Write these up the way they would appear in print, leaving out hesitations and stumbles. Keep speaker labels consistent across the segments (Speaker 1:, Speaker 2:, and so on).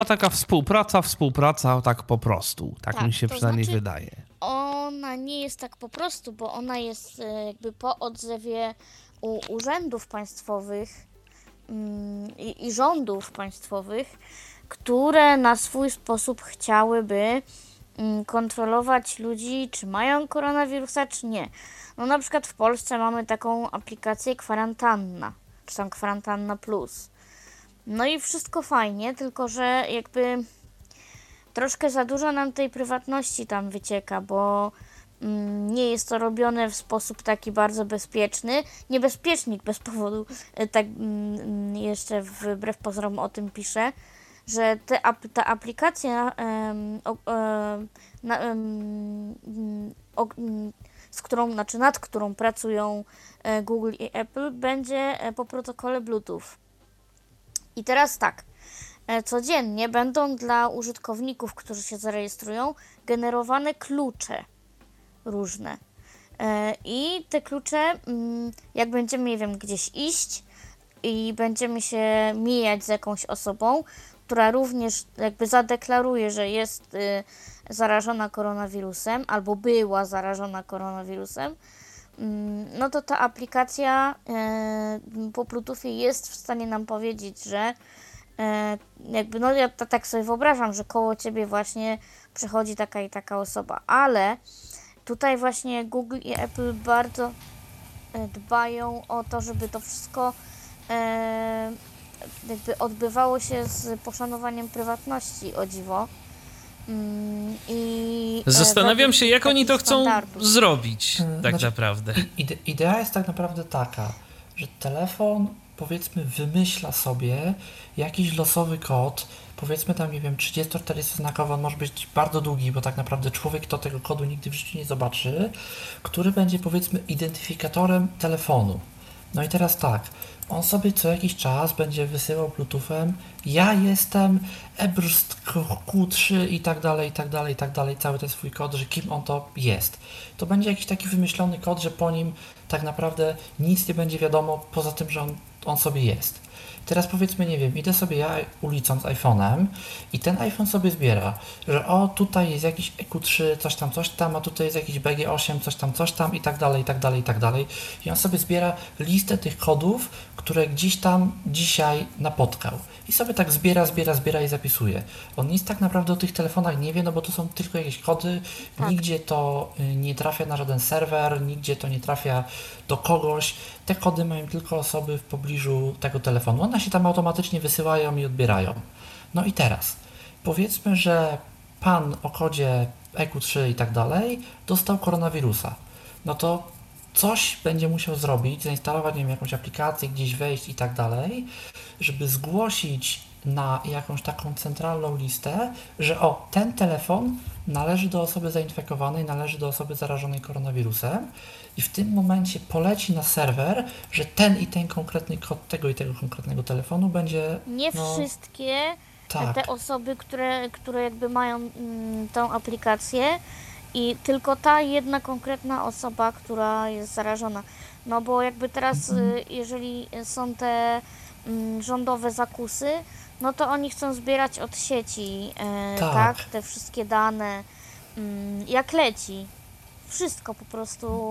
Speaker 1: taka współpraca tak po prostu. Tak mi się
Speaker 2: to
Speaker 1: przynajmniej
Speaker 2: znaczy,
Speaker 1: wydaje.
Speaker 2: ona nie jest tak po prostu, bo ona jest jakby po odzewie urzędów państwowych i rządów państwowych, które na swój sposób chciałyby kontrolować ludzi, czy mają koronawirusa, czy nie. No na przykład w Polsce mamy taką aplikację Kwarantanna, czy tam Kwarantanna Plus. No i wszystko fajnie, tylko że jakby troszkę za dużo nam tej prywatności tam wycieka, bo nie jest to robione w sposób taki bardzo bezpieczny. Niebezpiecznik bez powodu, tak jeszcze wbrew pozorom o tym pisze, że ta aplikacja, nad którą pracują Google i Apple, będzie po protokole Bluetooth. I teraz tak, codziennie będą dla użytkowników, którzy się zarejestrują, generowane klucze różne. I te klucze, jak będziemy, nie wiem, gdzieś iść i będziemy się mijać z jakąś osobą, która również jakby zadeklaruje, że jest zarażona koronawirusem albo była zarażona koronawirusem, no to ta aplikacja po Bluetoothie jest w stanie nam powiedzieć, że jakby, no ja tak sobie wyobrażam, że koło ciebie właśnie przechodzi taka i taka osoba, ale tutaj właśnie Google i Apple bardzo dbają o to, żeby to wszystko jakby odbywało się z poszanowaniem prywatności, o dziwo.
Speaker 3: Zastanawiam się, jak oni to chcą zrobić tak
Speaker 4: Znaczy,
Speaker 3: naprawdę.
Speaker 4: Idea jest tak naprawdę taka, że telefon, powiedzmy, wymyśla sobie jakiś losowy kod, powiedzmy tam, nie wiem, 30-40 znakowy, on może być bardzo długi, bo tak naprawdę człowiek to tego kodu nigdy w życiu nie zobaczy, który będzie, powiedzmy, identyfikatorem telefonu. No i teraz tak, on sobie co jakiś czas będzie wysyłał Bluetoothem: ja jestem Ebrst Q3 i tak dalej, i tak dalej, i tak dalej, cały ten swój kod, że kim on to jest. To będzie jakiś taki wymyślony kod, że po nim tak naprawdę nic nie będzie wiadomo, poza tym, że on sobie jest. Teraz powiedzmy, nie wiem, idę sobie ja ulicą z iPhone'em i ten iPhone sobie zbiera, że o, tutaj jest jakiś EQ3, coś tam, a tutaj jest jakiś BG8, coś tam i tak dalej, i tak dalej, i tak dalej. I on sobie zbiera listę tych kodów, które gdzieś tam dzisiaj napotkał. I sobie tak zbiera i zapisuje. On nic tak naprawdę o tych telefonach nie wie, no bo to są tylko jakieś kody, nigdzie to nie trafia na żaden serwer, nigdzie to nie trafia do kogoś. Te kody mają tylko osoby w pobliżu tego telefonu. One się tam automatycznie wysyłają i odbierają. No i teraz, powiedzmy, że pan o kodzie EQ3 i tak dalej dostał koronawirusa. No to coś będzie musiał zrobić, zainstalować, nie wiem, jakąś aplikację, gdzieś wejść i tak dalej, żeby zgłosić na jakąś taką centralną listę, że o, ten telefon należy do osoby zainfekowanej, należy do osoby zarażonej koronawirusem i w tym momencie poleci na serwer, że ten i ten konkretny kod tego i tego konkretnego telefonu będzie...
Speaker 2: Nie wszystkie te osoby, które jakby mają tą aplikację, i tylko ta jedna konkretna osoba, która jest zarażona. No bo jakby teraz, jeżeli są te rządowe zakusy, no to oni chcą zbierać od sieci, tak, te wszystkie dane, jak leci. Wszystko po prostu.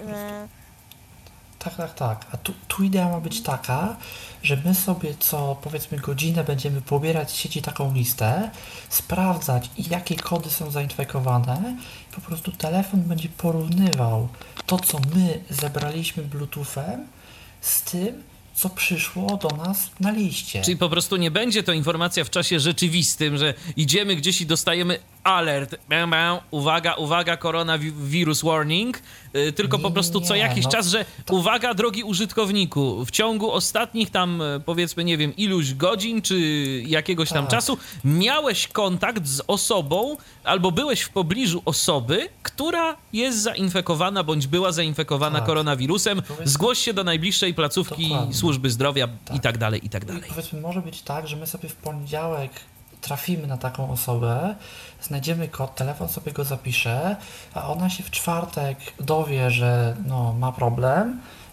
Speaker 4: Tak. A tu idea ma być taka, że my sobie co, powiedzmy, godzinę będziemy pobierać z sieci taką listę, sprawdzać, jakie kody są zainfekowane, po prostu telefon będzie porównywał to, co my zebraliśmy Bluetoothem, z tym, co przyszło do nas na liście.
Speaker 3: Czyli po prostu nie będzie to informacja w czasie rzeczywistym, że idziemy gdzieś i dostajemy alert, uwaga, koronawirus warning, tylko po prostu co jakiś czas, że uwaga, drogi użytkowniku, w ciągu ostatnich tam, powiedzmy, nie wiem, iluś godzin, czy jakiegoś tam czasu, miałeś kontakt z osobą, albo byłeś w pobliżu osoby, która jest zainfekowana, bądź była zainfekowana koronawirusem, zgłoś się do najbliższej placówki służby zdrowia i tak dalej, i tak dalej.
Speaker 4: Powiedzmy, może być tak, że my sobie w poniedziałek trafimy na taką osobę, znajdziemy kod, telefon sobie go zapisze, a ona się w czwartek dowie, że no, ma problem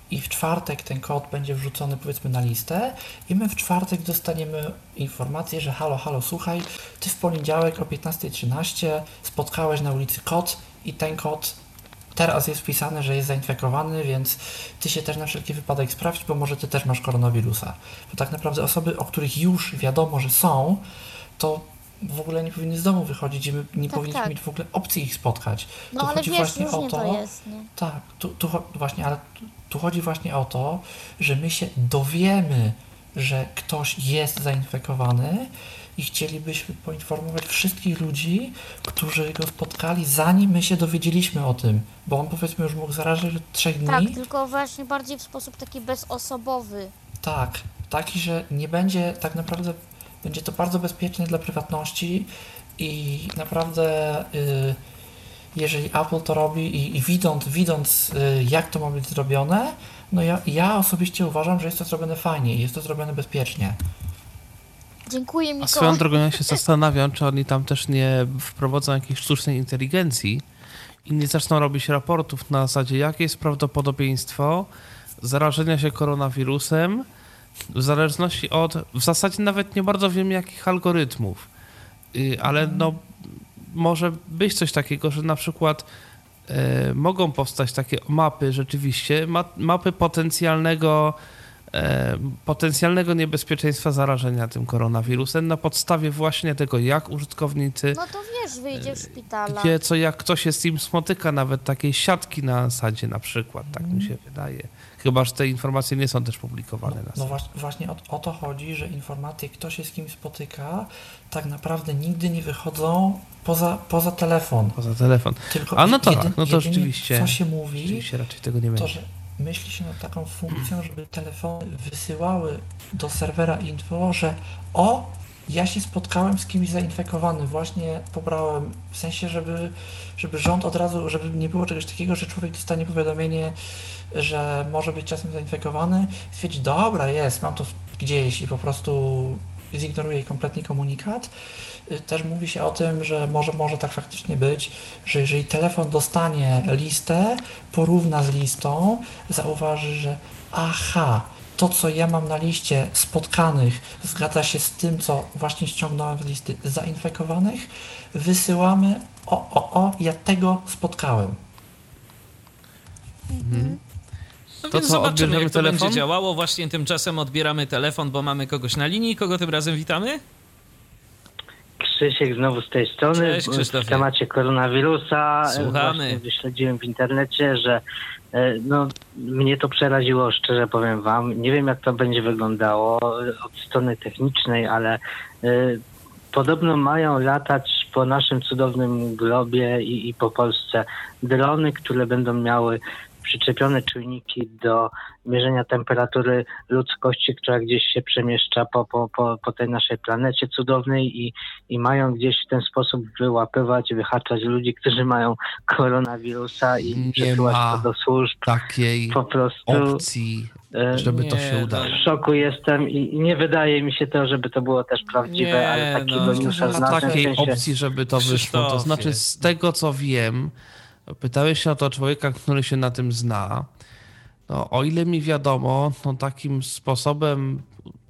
Speaker 4: i w czwartek ten kod będzie wrzucony powiedzmy na listę i my w czwartek dostaniemy informację, że halo, słuchaj, ty w poniedziałek o 15:13 spotkałeś na ulicy kod i ten kod teraz jest wpisane, że jest zainfekowany, więc ty się też na wszelki wypadek sprawdź, bo może ty też masz koronawirusa. Bo tak naprawdę osoby, o których już wiadomo, że są, to w ogóle nie powinny z domu wychodzić i my nie powinniśmy mieć w ogóle opcji ich spotkać.
Speaker 2: No
Speaker 4: tu
Speaker 2: ale
Speaker 4: chodzi
Speaker 2: wiesz,
Speaker 4: właśnie
Speaker 2: różnie
Speaker 4: o to,
Speaker 2: to jest, nie?
Speaker 4: tak, tu chodzi właśnie o to, że my się dowiemy, że ktoś jest zainfekowany i chcielibyśmy poinformować wszystkich ludzi, którzy go spotkali, zanim my się dowiedzieliśmy o tym, bo on powiedzmy już mógł zarażać od 3 dni.
Speaker 2: Tak, tylko właśnie bardziej w sposób taki bezosobowy.
Speaker 4: Tak, taki, że nie będzie, tak naprawdę będzie to bardzo bezpieczne dla prywatności i naprawdę jeżeli Apple to robi i widząc jak to ma być zrobione, no ja osobiście uważam, że jest to zrobione fajnie i jest to zrobione bezpiecznie.
Speaker 2: Dziękuję,
Speaker 1: A
Speaker 2: Mikołaj.
Speaker 1: swoją drogą ja się zastanawiam, czy oni tam też nie wprowadzą jakiejś sztucznej inteligencji i nie zaczną robić raportów na zasadzie, jakie jest prawdopodobieństwo zarażenia się koronawirusem w zależności od, w zasadzie nawet nie bardzo wiem jakich algorytmów, ale no może być coś takiego, że na przykład mogą powstać takie mapy rzeczywiście, mapy potencjalnego niebezpieczeństwa zarażenia tym koronawirusem na podstawie właśnie tego, jak użytkownicy
Speaker 2: No to wiesz, wyjdzie w szpitala.
Speaker 1: wie, jak kto się z nim spotyka, nawet takiej siatki na sadzie na przykład, tak mi się wydaje. Chyba że te informacje nie są też publikowane na
Speaker 4: No
Speaker 1: sadzie.
Speaker 4: właśnie o to chodzi, że informacje, kto się z kim spotyka, tak naprawdę nigdy nie wychodzą poza telefon.
Speaker 1: Poza telefon.
Speaker 4: Tylko
Speaker 1: A no to tak, no to
Speaker 4: jedynie,
Speaker 1: rzeczywiście.
Speaker 4: co się mówi,
Speaker 1: Rzeczywiście raczej tego nie
Speaker 4: to,
Speaker 1: będzie.
Speaker 4: że myśli się nad taką funkcją, żeby telefony wysyłały do serwera info, że ja się spotkałem z kimś zainfekowanym, właśnie pobrałem, w sensie, żeby rząd od razu, żeby nie było czegoś takiego, że człowiek dostanie powiadomienie, że może być czasem zainfekowany, stwierdzi, dobra, mam to gdzieś i po prostu zignoruje kompletnie komunikat. Też mówi się o tym, że może tak faktycznie być, że jeżeli telefon dostanie listę, porówna z listą, zauważy, że to co ja mam na liście spotkanych zgadza się z tym, co właśnie ściągnąłem z listy zainfekowanych, wysyłamy, ja tego spotkałem.
Speaker 3: No
Speaker 1: To
Speaker 3: więc
Speaker 1: co,
Speaker 3: zobaczymy,
Speaker 1: odbierzemy
Speaker 3: jak to
Speaker 1: telefon?
Speaker 3: będzie działało. Właśnie tymczasem odbieramy telefon, bo mamy kogoś na linii. Kogo tym razem witamy?
Speaker 5: Krzysiek znowu z tej strony.
Speaker 3: Cześć, Krzysztofie.
Speaker 5: W temacie koronawirusa.
Speaker 3: Słuchamy.
Speaker 5: Właśnie wyśledziłem w internecie, że mnie to przeraziło, szczerze powiem wam. Nie wiem, jak to będzie wyglądało od strony technicznej, ale podobno mają latać po naszym cudownym globie i po Polsce drony, które będą miały przyczepione czujniki do mierzenia temperatury ludzkości, która gdzieś się przemieszcza po tej naszej planecie cudownej i mają gdzieś w ten sposób wyłapywać, wyhaczać ludzi, którzy mają koronawirusa i przesyłać to do służb.
Speaker 1: Takiej
Speaker 5: Po prostu
Speaker 1: opcji, żeby to się udało.
Speaker 5: w szoku jestem i nie wydaje mi się to, żeby to było też prawdziwe,
Speaker 3: Nie,
Speaker 5: ale takiego
Speaker 3: no,
Speaker 5: newsa
Speaker 1: Nie ma
Speaker 5: znalazłem.
Speaker 1: takiej
Speaker 5: W sensie,
Speaker 1: opcji, żeby to wyszło. To
Speaker 3: Krzysztofie.
Speaker 1: znaczy, z tego co wiem, pytałeś się o to człowieka, który się na tym zna. No, o ile mi wiadomo, no takim sposobem,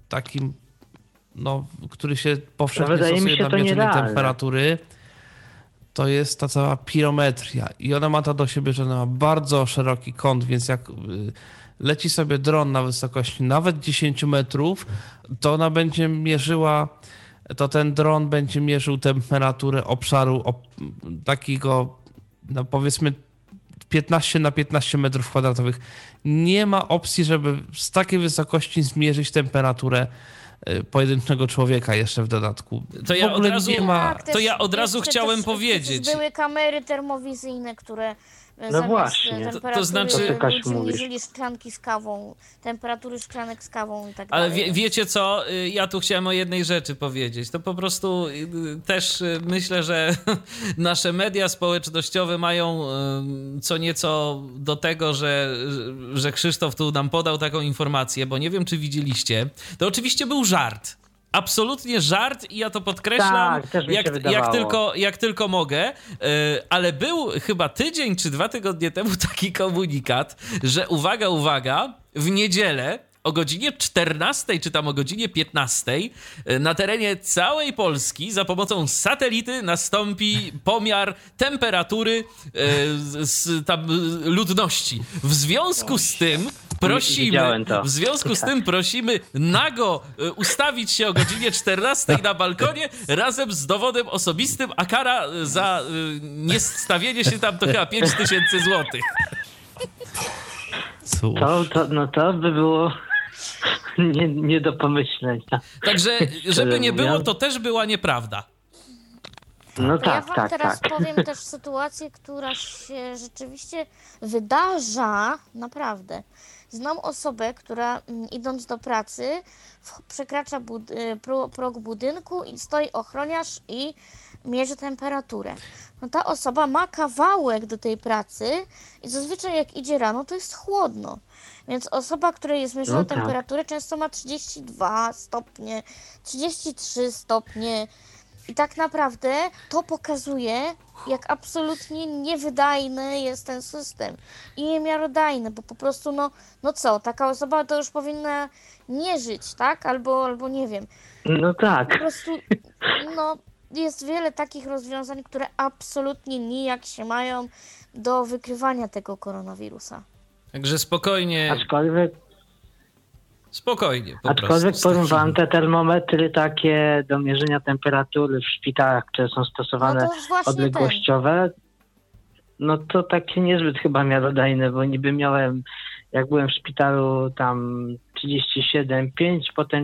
Speaker 1: który się powszechnie
Speaker 5: wydaje mi
Speaker 1: stosuje
Speaker 5: się
Speaker 1: na
Speaker 5: to
Speaker 1: mierzenie
Speaker 5: nierealne.
Speaker 1: temperatury, to jest ta cała pirometria. I ona ma to do siebie, że ona ma bardzo szeroki kąt, więc jak leci sobie dron na wysokości nawet 10 metrów, to ona będzie mierzyła, to ten dron będzie mierzył temperaturę obszaru takiego, no powiedzmy 15 na 15 metrów kwadratowych. Nie ma opcji, żeby z takiej wysokości zmierzyć temperaturę pojedynczego człowieka jeszcze w dodatku.
Speaker 3: To ja
Speaker 1: w ogóle
Speaker 3: od razu-
Speaker 1: nie ma...
Speaker 2: Tak,
Speaker 3: To ja od razu
Speaker 2: jeszcze
Speaker 3: chciałem
Speaker 2: też
Speaker 3: powiedzieć.
Speaker 2: Były kamery termowizyjne, które zamiast
Speaker 5: właśnie.
Speaker 2: temperatury
Speaker 3: To znaczy-
Speaker 5: To ty, Kasiu,
Speaker 2: ludzi
Speaker 5: mówisz.
Speaker 2: mierzyli szklanki z kawą, temperatury szklanek z kawą i tak
Speaker 3: Ale
Speaker 2: dalej.
Speaker 3: wiecie co? Ja tu chciałem o jednej rzeczy powiedzieć. To po prostu też myślę, że nasze media społecznościowe mają co nieco do tego, że Krzysztof tu nam podał taką informację, bo nie wiem, czy widzieliście. To oczywiście był żart. Absolutnie żart i ja to podkreślam,
Speaker 5: Tak, też mi się
Speaker 3: jak tylko mogę, ale był chyba tydzień czy 2 tygodnie temu taki komunikat, że uwaga, w niedzielę o godzinie 14 czy tam o godzinie 15 na terenie całej Polski za pomocą satelity nastąpi pomiar temperatury tam ludności. W związku z tym prosimy nago ustawić się o godzinie 14 na balkonie razem z dowodem osobistym, a kara za niestawienie się tam to chyba 5000 złotych.
Speaker 5: To by było nie do pomyślenia.
Speaker 3: Także, żeby nie było, to też była nieprawda.
Speaker 5: No
Speaker 2: To ja
Speaker 5: tak,
Speaker 2: wam
Speaker 5: tak,
Speaker 2: teraz
Speaker 5: tak.
Speaker 2: powiem też sytuację, która się rzeczywiście wydarza, naprawdę. Znam osobę, która idąc do pracy przekracza próg budynku i stoi ochroniarz i mierzy temperaturę. No ta osoba ma kawałek do tej pracy i zazwyczaj jak idzie rano, to jest chłodno. Więc osoba, której jest mierzyła temperaturę, często ma 32 stopnie, 33 stopnie. I tak naprawdę to pokazuje, jak absolutnie niewydajny jest ten system i niemiarodajny, bo po prostu, no co, taka osoba to już powinna nie żyć, tak? Albo nie wiem.
Speaker 5: No tak.
Speaker 2: Po prostu, jest wiele takich rozwiązań, które absolutnie nijak się mają do wykrywania tego koronawirusa.
Speaker 3: Także spokojnie.
Speaker 5: Aczkolwiek powiem wam, te termometry takie do mierzenia temperatury w szpitalach, które są stosowane odległościowe, no to takie niezbyt chyba miarodajne, bo niby miałem, jak byłem w szpitalu, tam 37,5, potem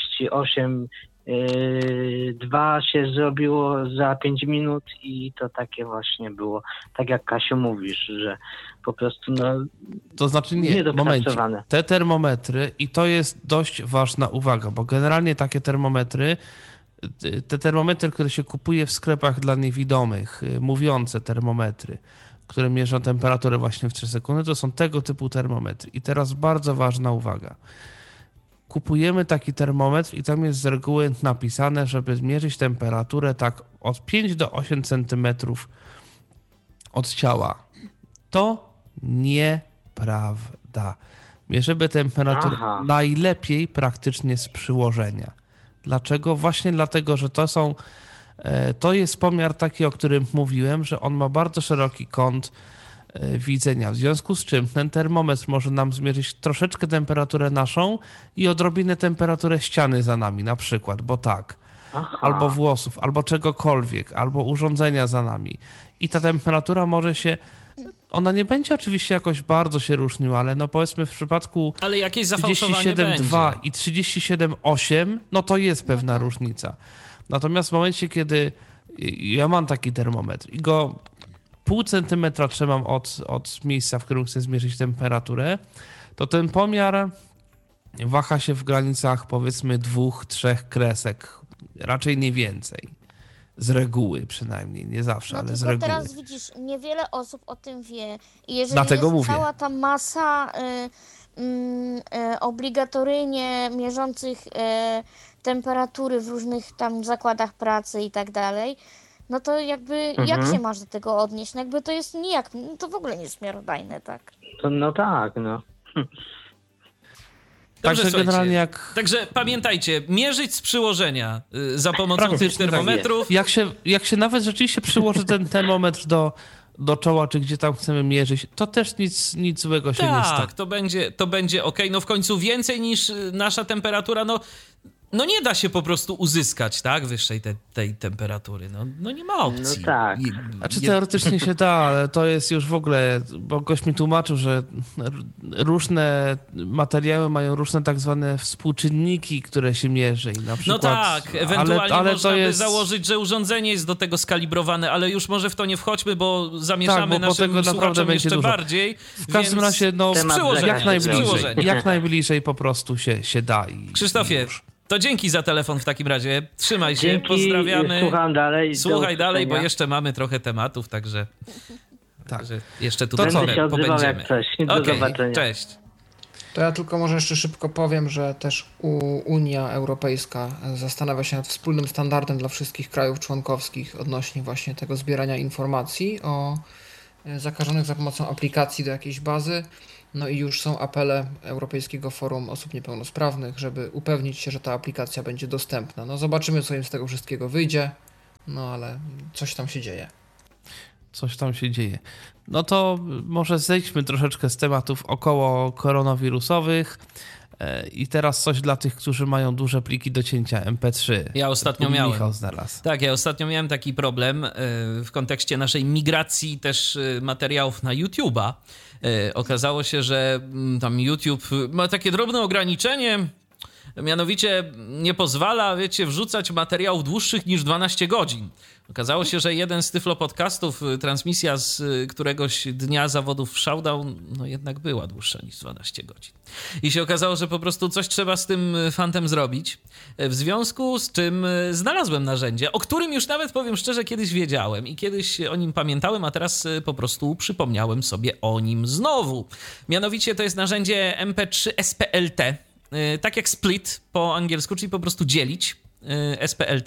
Speaker 5: 38,2 się zrobiło za 5 minut i to takie właśnie było, tak jak Kasiu mówisz, że po prostu
Speaker 1: to znaczy nie, momencie, te termometry i to jest dość ważna uwaga, bo generalnie takie termometry, które się kupuje w sklepach dla niewidomych, mówiące termometry, które mierzą temperaturę właśnie w 3 sekundy, to są tego typu termometry. I teraz bardzo ważna uwaga. Kupujemy taki termometr i tam jest z reguły napisane, żeby zmierzyć temperaturę tak od 5 do 8 centymetrów od ciała. To nieprawda. Mierzymy temperaturę najlepiej praktycznie z przyłożenia. Dlaczego? Właśnie dlatego, że to jest pomiar taki, o którym mówiłem, że on ma bardzo szeroki kąt widzenia. W związku z czym ten termometr może nam zmierzyć troszeczkę temperaturę naszą i odrobinę temperaturę ściany za nami na przykład, bo tak. Albo włosów, albo czegokolwiek, albo urządzenia za nami. I ta temperatura może się... Ona nie będzie oczywiście jakoś bardzo się różniła, ale powiedzmy w przypadku 37,2 i 37,8, no to jest pewna różnica. Natomiast w momencie, kiedy ja mam taki termometr i go 0,5 centymetra trzymam od miejsca, w którym chcę zmierzyć temperaturę, to ten pomiar waha się w granicach powiedzmy 2-3 kresek, raczej nie więcej. Z reguły przynajmniej, nie zawsze, ale z reguły.
Speaker 2: Teraz widzisz, niewiele osób o tym wie. I jeżeli jest cała ta masa obligatoryjnie mierzących temperatury w różnych tam zakładach pracy i tak dalej, no to jakby jak się masz do tego odnieść? No jakby to jest nijak, to w ogóle nie jest miarodajne, tak?
Speaker 3: Także generalnie Także pamiętajcie, mierzyć z przyłożenia za pomocą tych termometrów.
Speaker 1: Tak jak się nawet rzeczywiście przyłoży ten termometr do czoła, czy gdzie tam chcemy mierzyć, to też nic złego się nie stanie.
Speaker 3: Tak, to będzie okej. No w końcu więcej niż nasza temperatura, no nie da się po prostu uzyskać, tak, wyższej tej temperatury. No nie ma opcji.
Speaker 5: No tak.
Speaker 1: Znaczy teoretycznie się da, ale to jest już w ogóle, bo gość mi tłumaczył, że różne materiały mają różne tak zwane współczynniki, które się mierzy. Na przykład,
Speaker 3: no tak, ewentualnie można by założyć, że urządzenie jest do tego skalibrowane, ale już może w to nie wchodźmy, bo zamieszamy naszym słuchaczom jeszcze bardziej.
Speaker 1: W każdym razie, jak najbliżej po prostu się da.
Speaker 3: Krzysztofie, to dzięki za telefon w takim razie. Trzymaj się,
Speaker 5: dzięki,
Speaker 3: pozdrawiamy.
Speaker 5: Słuchaj
Speaker 3: dalej, bo jeszcze mamy trochę tematów, także jeszcze tutaj
Speaker 5: pobędziemy. Do zobaczenia.
Speaker 3: Cześć.
Speaker 6: To ja tylko może jeszcze szybko powiem, że też Unia Europejska zastanawia się nad wspólnym standardem dla wszystkich krajów członkowskich odnośnie właśnie tego zbierania informacji o zakażonych za pomocą aplikacji do jakiejś bazy. No i już są apele Europejskiego Forum Osób Niepełnosprawnych, żeby upewnić się, że ta aplikacja będzie dostępna. No zobaczymy, co im z tego wszystkiego wyjdzie, no ale coś tam się dzieje.
Speaker 1: Coś tam się dzieje. No to może zejdźmy troszeczkę z tematów około koronawirusowych i teraz coś dla tych, którzy mają duże pliki do cięcia MP3.
Speaker 3: Ja ostatnio
Speaker 1: Tu
Speaker 3: miałem.
Speaker 1: Michał znalazł.
Speaker 3: Tak, ja ostatnio miałem taki problem w kontekście naszej migracji też materiałów na YouTube'a. Okazało się, że tam YouTube ma takie drobne ograniczenie, mianowicie nie pozwala, wiecie, wrzucać materiałów dłuższych niż 12 godzin. Okazało się, że jeden z Tyflo Podcastów, transmisja z któregoś dnia zawodów w Showdown, no jednak była dłuższa niż 12 godzin. I się okazało, że po prostu coś trzeba z tym fantem zrobić, w związku z czym znalazłem narzędzie, o którym już nawet, powiem szczerze, kiedyś wiedziałem i kiedyś o nim pamiętałem, a teraz po prostu przypomniałem sobie o nim znowu. Mianowicie to jest narzędzie MP3 SPLT, tak jak split po angielsku, czyli po prostu dzielić, SPLT.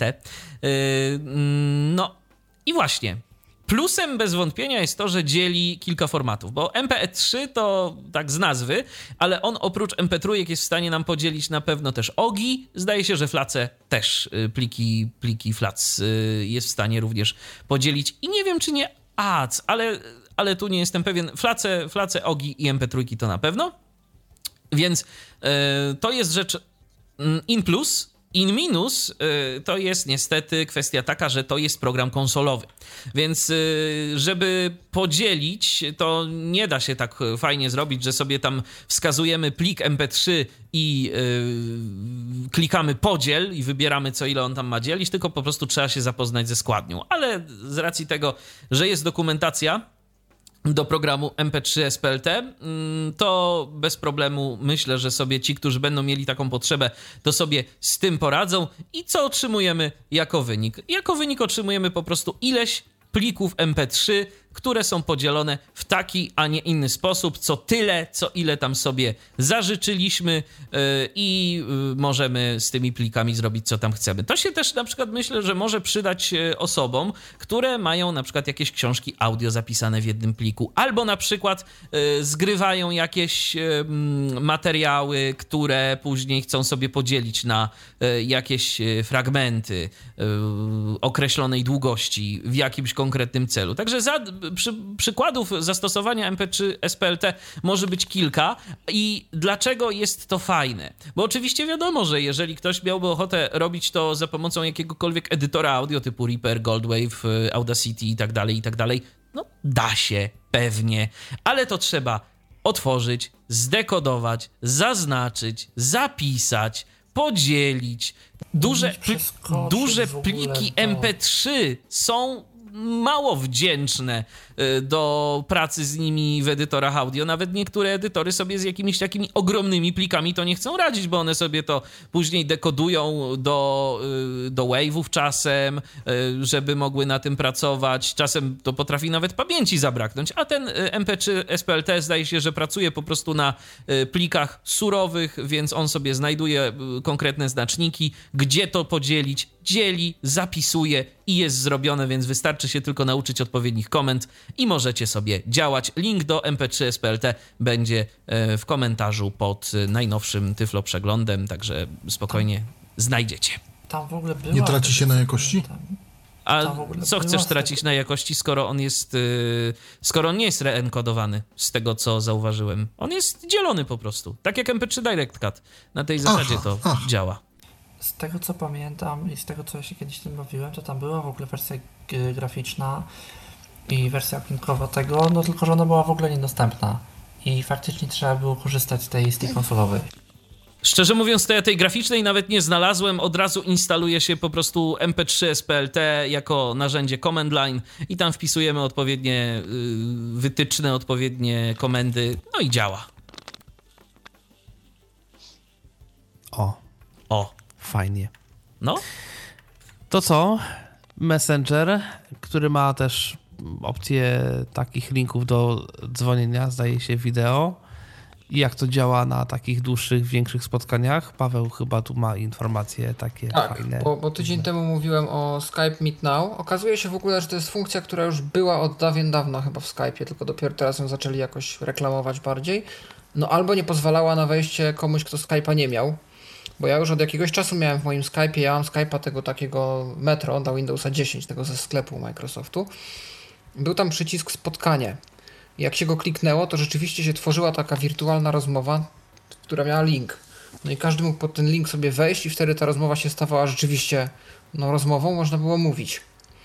Speaker 3: No i właśnie, plusem bez wątpienia jest to, że dzieli kilka formatów, bo MP3 to tak z nazwy, ale on oprócz MP3 jest w stanie nam podzielić na pewno też OGI. Zdaje się, że Flace też pliki Flac jest w stanie również podzielić i nie wiem, czy nie AAC, ale tu nie jestem pewien. Flace, OGI i MP3 to na pewno. Więc to jest rzecz in plus. In minus to jest niestety kwestia taka, że to jest program konsolowy. Więc żeby podzielić, to nie da się tak fajnie zrobić, że sobie tam wskazujemy plik MP3 i klikamy podziel i wybieramy, co ile on tam ma dzielić, tylko po prostu trzeba się zapoznać ze składnią. Ale z racji tego, że jest dokumentacja do programu MP3 SPLT, to bez problemu myślę, że sobie ci, którzy będą mieli taką potrzebę, to sobie z tym poradzą. I co otrzymujemy jako wynik? Jako wynik otrzymujemy po prostu ileś plików MP3, które są podzielone w taki, a nie inny sposób, co tyle, co ile tam sobie zażyczyliśmy i możemy z tymi plikami zrobić, co tam chcemy. To się też na przykład myślę, że może przydać osobom, które mają na przykład jakieś książki audio zapisane w jednym pliku, albo na przykład zgrywają jakieś materiały, które później chcą sobie podzielić na jakieś fragmenty określonej długości w jakimś konkretnym celu. Także przykładów zastosowania MP3 SPLT może być kilka. I dlaczego jest to fajne? Bo oczywiście wiadomo, że jeżeli ktoś miałby ochotę robić to za pomocą jakiegokolwiek edytora audio typu Reaper, Goldwave, Audacity i tak dalej, no da się, pewnie, ale to trzeba otworzyć, zdekodować, zaznaczyć, zapisać, podzielić. Duże pliki MP3 są mało wdzięczne do pracy z nimi w edytorach audio. Nawet niektóre edytory sobie z jakimiś takimi ogromnymi plikami to nie chcą radzić, bo one sobie to później dekodują do wave'ów czasem, żeby mogły na tym pracować. Czasem to potrafi nawet pamięci zabraknąć, a ten MP3 SPLT zdaje się, że pracuje po prostu na plikach surowych, więc on sobie znajduje konkretne znaczniki, gdzie to podzielić, dzieli, zapisuje i jest zrobione, więc wystarczy się tylko nauczyć odpowiednich komend i możecie sobie działać. Link do MP3 SPLT będzie w komentarzu pod najnowszym Tyflo Przeglądem, także spokojnie znajdziecie.
Speaker 4: Tam w ogóle była...
Speaker 7: Nie traci się na jakości?
Speaker 3: A co chcesz tracić na jakości, skoro on nie jest reenkodowany, z tego co zauważyłem? On jest dzielony po prostu, tak jak MP3 Direct Cut. Na tej zasadzie to działa.
Speaker 4: Z tego co pamiętam i z tego co ja się kiedyś tym bawiłem, to tam była w ogóle wersja graficzna i wersja okienkowa tego, no tylko że ona była w ogóle niedostępna i faktycznie trzeba było korzystać z tej konsolowej.
Speaker 3: Szczerze mówiąc, to ja tej graficznej nawet nie znalazłem, od razu instaluje się po prostu MP3 SPLT jako narzędzie command line i tam wpisujemy odpowiednie wytyczne, odpowiednie komendy, no i działa. O.
Speaker 1: Fajnie.
Speaker 3: No.
Speaker 1: To co? Messenger, który ma też opcję takich linków do dzwonienia, zdaje się wideo I jak to działa na takich dłuższych, większych spotkaniach? Paweł chyba tu ma informacje takie fajne.
Speaker 6: Bo tydzień temu mówiłem o Skype Meet Now. Okazuje się w ogóle, że to jest funkcja, która już była od dawien dawna chyba w Skype'ie, tylko dopiero teraz ją zaczęli jakoś reklamować bardziej. No albo nie pozwalała na wejście komuś, kto Skype'a nie miał. Bo ja już od jakiegoś czasu miałem w moim Skype'ie, ja mam Skype'a tego takiego Metro do Windowsa 10, tego ze sklepu Microsoftu. Był tam przycisk spotkanie. Jak się go kliknęło, to rzeczywiście się tworzyła taka wirtualna rozmowa, która miała link. No i każdy mógł pod ten link sobie wejść i wtedy ta rozmowa się stawała rzeczywiście rozmową, można było mówić.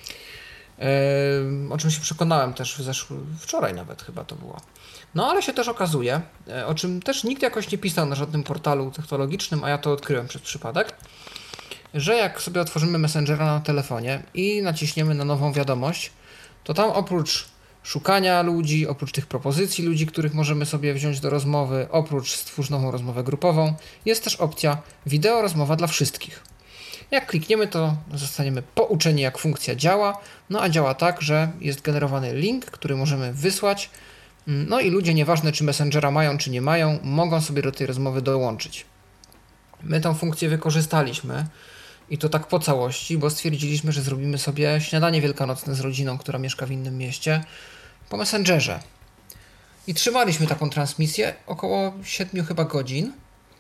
Speaker 6: O czym się przekonałem też wczoraj nawet chyba to było. No ale się też okazuje, o czym też nikt jakoś nie pisał na żadnym portalu technologicznym, a ja to odkryłem przez przypadek, że jak sobie otworzymy Messengera na telefonie i naciśniemy na nową wiadomość, to tam oprócz szukania ludzi, oprócz tych propozycji ludzi, których możemy sobie wziąć do rozmowy, oprócz stwórz nową rozmowę grupową, jest też opcja wideo rozmowa dla wszystkich. Jak klikniemy, to zostaniemy pouczeni, jak funkcja działa, no a działa tak, że jest generowany link, który możemy wysłać, no i ludzie, nieważne czy Messengera mają, czy nie mają, mogą sobie do tej rozmowy dołączyć. My tą funkcję wykorzystaliśmy i to tak po całości, bo stwierdziliśmy, że zrobimy sobie śniadanie wielkanocne z rodziną, która mieszka w innym mieście, po Messengerze. I trzymaliśmy taką transmisję około 7 chyba godzin.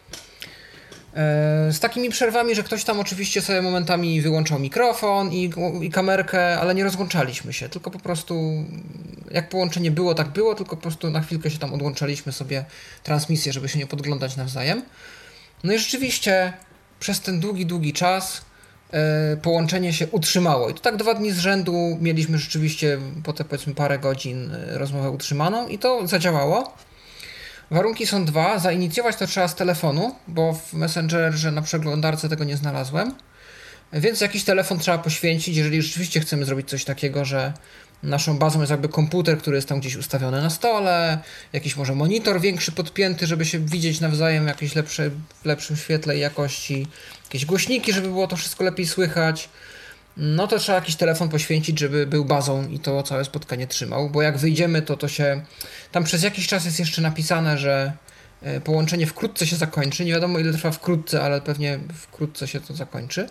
Speaker 6: Z takimi przerwami, że ktoś tam oczywiście sobie momentami wyłączał mikrofon i kamerkę, ale nie rozłączaliśmy się, tylko po prostu jak połączenie było, tak było, tylko po prostu na chwilkę się tam odłączaliśmy sobie transmisję, żeby się nie podglądać nawzajem. No i rzeczywiście przez ten długi czas połączenie się utrzymało. I to tak 2 dni z rzędu mieliśmy rzeczywiście po te powiedzmy parę godzin rozmowę utrzymaną i to zadziałało. Warunki są 2. Zainicjować to trzeba z telefonu, bo w Messengerze na przeglądarce tego nie znalazłem. Więc jakiś telefon trzeba poświęcić, jeżeli rzeczywiście chcemy zrobić coś takiego, że naszą bazą jest jakby komputer, który jest tam gdzieś ustawiony na stole, jakiś może monitor większy podpięty, żeby się widzieć nawzajem jakieś w lepszym świetle i jakości, jakieś głośniki, żeby było to wszystko lepiej słychać. No to trzeba jakiś telefon poświęcić, żeby był bazą i to całe spotkanie trzymał, bo jak wyjdziemy, to się... Tam przez jakiś czas jest jeszcze napisane, że połączenie wkrótce się zakończy. Nie wiadomo ile trwa wkrótce, ale pewnie wkrótce się to zakończy.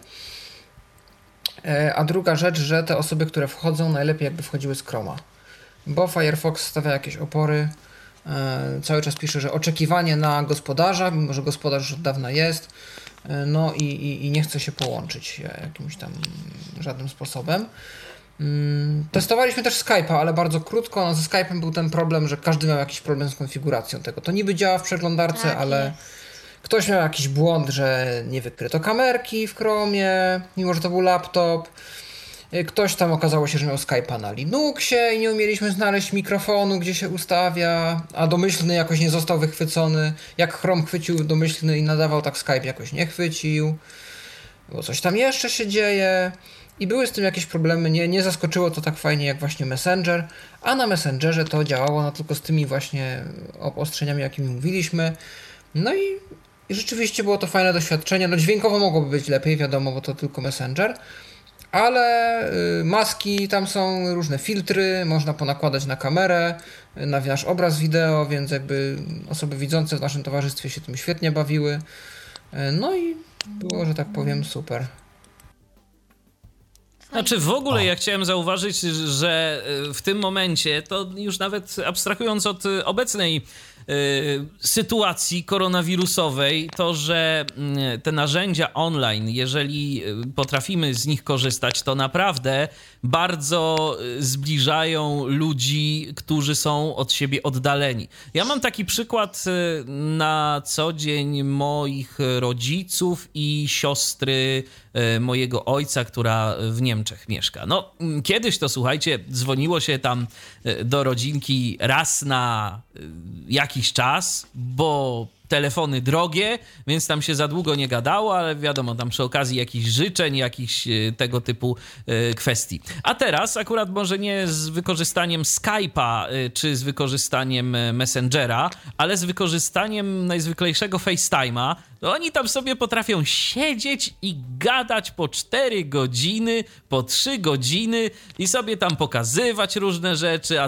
Speaker 6: A druga rzecz, że te osoby, które wchodzą, najlepiej jakby wchodziły z Chroma, bo Firefox stawia jakieś opory. Cały czas pisze, że oczekiwanie na gospodarza, mimo że gospodarz już od dawna jest, no i nie chce się połączyć jakimś tam żadnym sposobem. Testowaliśmy też Skype'a, ale bardzo krótko. No, ze Skype'em był ten problem, że każdy miał jakiś problem z konfiguracją tego. To niby działa w przeglądarce, tak, ale ktoś miał jakiś błąd, że nie wykryto kamerki w Chromie, mimo że to był laptop. Ktoś tam okazało się, że miał Skype'a na Linuxie i nie umieliśmy znaleźć mikrofonu, gdzie się ustawia, a domyślny jakoś nie został wychwycony. Jak Chrome chwycił domyślny i nadawał, tak Skype jakoś nie chwycił. Bo coś tam jeszcze się dzieje. I były z tym jakieś problemy, nie zaskoczyło to tak fajnie jak właśnie Messenger, a na Messengerze to działało no tylko z tymi właśnie obostrzeniami, jakimi mówiliśmy. No i rzeczywiście było to fajne doświadczenie. No dźwiękowo mogłoby być lepiej, wiadomo, bo to tylko Messenger, ale maski, tam są różne filtry, można ponakładać na kamerę, na nasz obraz wideo, więc jakby osoby widzące w naszym towarzystwie się tym świetnie bawiły. No i było, że tak powiem, super.
Speaker 3: Znaczy w ogóle ja chciałem zauważyć, że w tym momencie, to już nawet abstrahując od obecnej sytuacji koronawirusowej, to, że te narzędzia online, jeżeli potrafimy z nich korzystać, to naprawdę bardzo zbliżają ludzi, którzy są od siebie oddaleni. Ja mam taki przykład na co dzień moich rodziców i siostry mojego ojca, która w Niemczech mieszka. No, kiedyś to, słuchajcie, dzwoniło się tam do rodzinki raz na jakiś czas, bo telefony drogie, więc tam się za długo nie gadało, ale wiadomo, tam przy okazji jakichś życzeń, jakichś tego typu kwestii. A teraz akurat może nie z wykorzystaniem Skype'a czy z wykorzystaniem Messengera, ale z wykorzystaniem najzwyklejszego FaceTime'a. Oni tam sobie potrafią siedzieć i gadać po 4 godziny, po 3 godziny i sobie tam pokazywać różne rzeczy,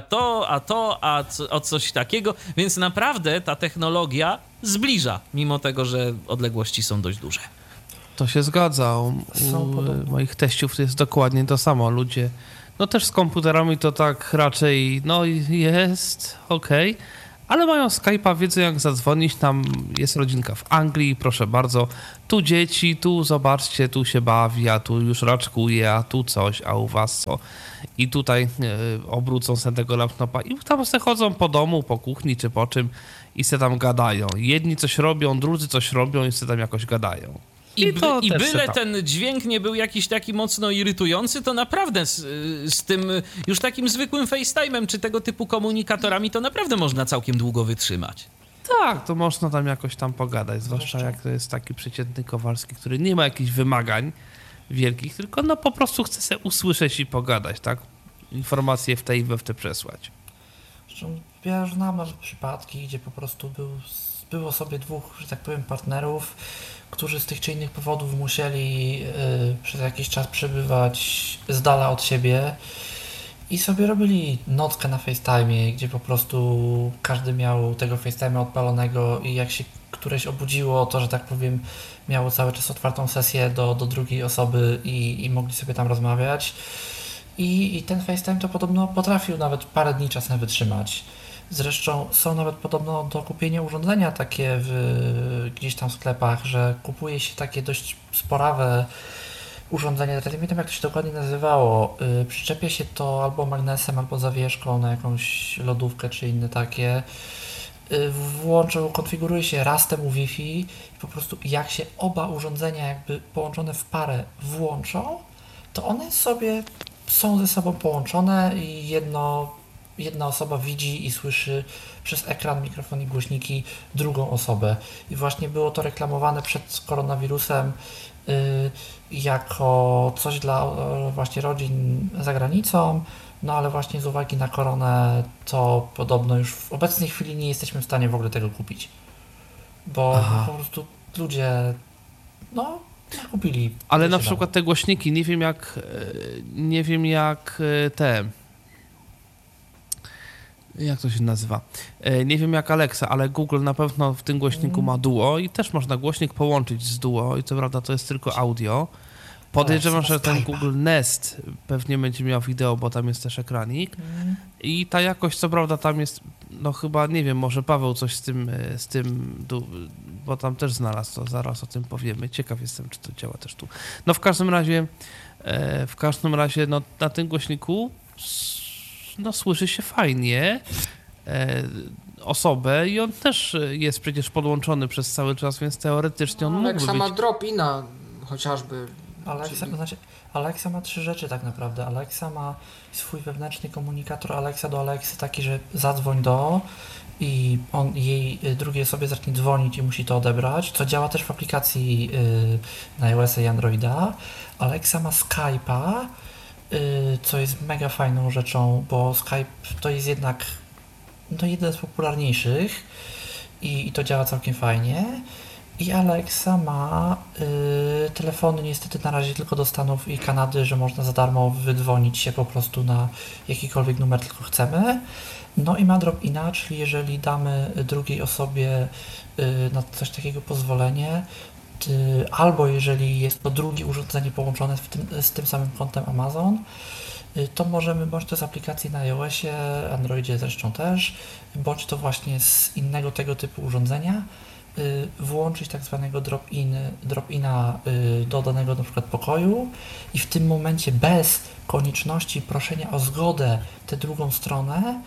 Speaker 3: o coś takiego, więc naprawdę ta technologia zbliża, mimo tego, że odległości są dość duże.
Speaker 1: To się zgadza. U moich teściów to jest dokładnie to samo. Ludzie, no też z komputerami to tak raczej, no jest okej, ale mają Skype'a, wiedzą jak zadzwonić, tam jest rodzinka w Anglii, proszę bardzo, tu dzieci, tu zobaczcie, tu się bawi, a tu już raczkuje, a tu coś, a u was co. I tutaj obrócą sobie tego laptopa i tam se chodzą po domu, po kuchni czy po czym i se tam gadają. Jedni coś robią, drudzy coś robią i se tam jakoś gadają.
Speaker 3: I byle ten dźwięk nie był jakiś taki mocno irytujący, to naprawdę z tym już takim zwykłym FaceTime'em czy tego typu komunikatorami to naprawdę można całkiem długo wytrzymać.
Speaker 1: Tak, to można tam jakoś tam pogadać, zwłaszcza jak to jest taki przeciętny Kowalski, który nie ma jakichś wymagań wielkich, tylko no po prostu chce sobie usłyszeć i pogadać, tak? Informacje w te i we w te przesłać.
Speaker 4: Zresztą ja już znam nawet przypadki, gdzie po prostu było sobie 2, że tak powiem, partnerów, którzy z tych czy innych powodów musieli przez jakiś czas przebywać z dala od siebie i sobie robili nockę na FaceTime'ie, gdzie po prostu każdy miał tego FaceTime'a odpalonego i jak się któreś obudziło, to, że tak powiem, miało cały czas otwartą sesję do drugiej osoby i mogli sobie tam rozmawiać. I ten FaceTime to podobno potrafił nawet parę dni czasem wytrzymać. Zresztą są nawet podobno do kupienia urządzenia takie gdzieś tam w sklepach, że kupuje się takie dość sporawe urządzenie, nie pamiętam jak to się dokładnie nazywało, przyczepia się to albo magnesem, albo zawieszką na jakąś lodówkę czy inne takie, konfiguruje się raz temu Wi-Fi i po prostu jak się oba urządzenia jakby połączone w parę włączą, to one sobie są ze sobą połączone i jedna osoba widzi i słyszy przez ekran, mikrofon i głośniki drugą osobę. I właśnie było to reklamowane przed koronawirusem jako coś dla właśnie rodzin za granicą, no ale właśnie z uwagi na koronę to podobno już w obecnej chwili nie jesteśmy w stanie w ogóle tego kupić. Bo po prostu ludzie kupili.
Speaker 1: Ale na przykład te głośniki, nie wiem jak te... Jak to się nazywa? Nie wiem jak Alexa, ale Google na pewno w tym głośniku ma Duo i też można głośnik połączyć z Duo i co prawda to jest tylko audio. Podejrzewam, że ten Google Nest pewnie będzie miał wideo, bo tam jest też ekranik i ta jakość co prawda tam jest, no chyba, nie wiem, może Paweł coś z tym bo tam też znalazł, to zaraz o tym powiemy. Ciekaw jestem, czy to działa też tu. No w każdym razie no, na tym głośniku no słyszy się fajnie osobę i on też jest przecież podłączony przez cały czas, więc teoretycznie on mógłby być...
Speaker 6: Alexa ma drop-ina chociażby.
Speaker 4: Alexa ma 3 rzeczy tak naprawdę. Alexa ma swój wewnętrzny komunikator Alexa do Alexy taki, że zadzwoń i on jej drugiej osobie zacznie dzwonić i musi to odebrać, co działa też w aplikacji na iOS-a i Androida. Alexa ma Skype'a, co jest mega fajną rzeczą, bo Skype to jest jednak jeden z popularniejszych i to działa całkiem fajnie. I Alexa ma telefony niestety na razie tylko do Stanów i Kanady, że można za darmo wydzwonić się po prostu na jakikolwiek numer tylko chcemy. No i ma drop-ina, czyli jeżeli damy drugiej osobie na coś takiego pozwolenie, albo jeżeli jest to drugie urządzenie połączone z tym samym kontem Amazon, to możemy bądź to z aplikacji na iOSie, Androidzie zresztą też, bądź to właśnie z innego tego typu urządzenia, włączyć tak zwanego drop-ina do danego na przykład pokoju i w tym momencie bez konieczności proszenia o zgodę tę drugą stronę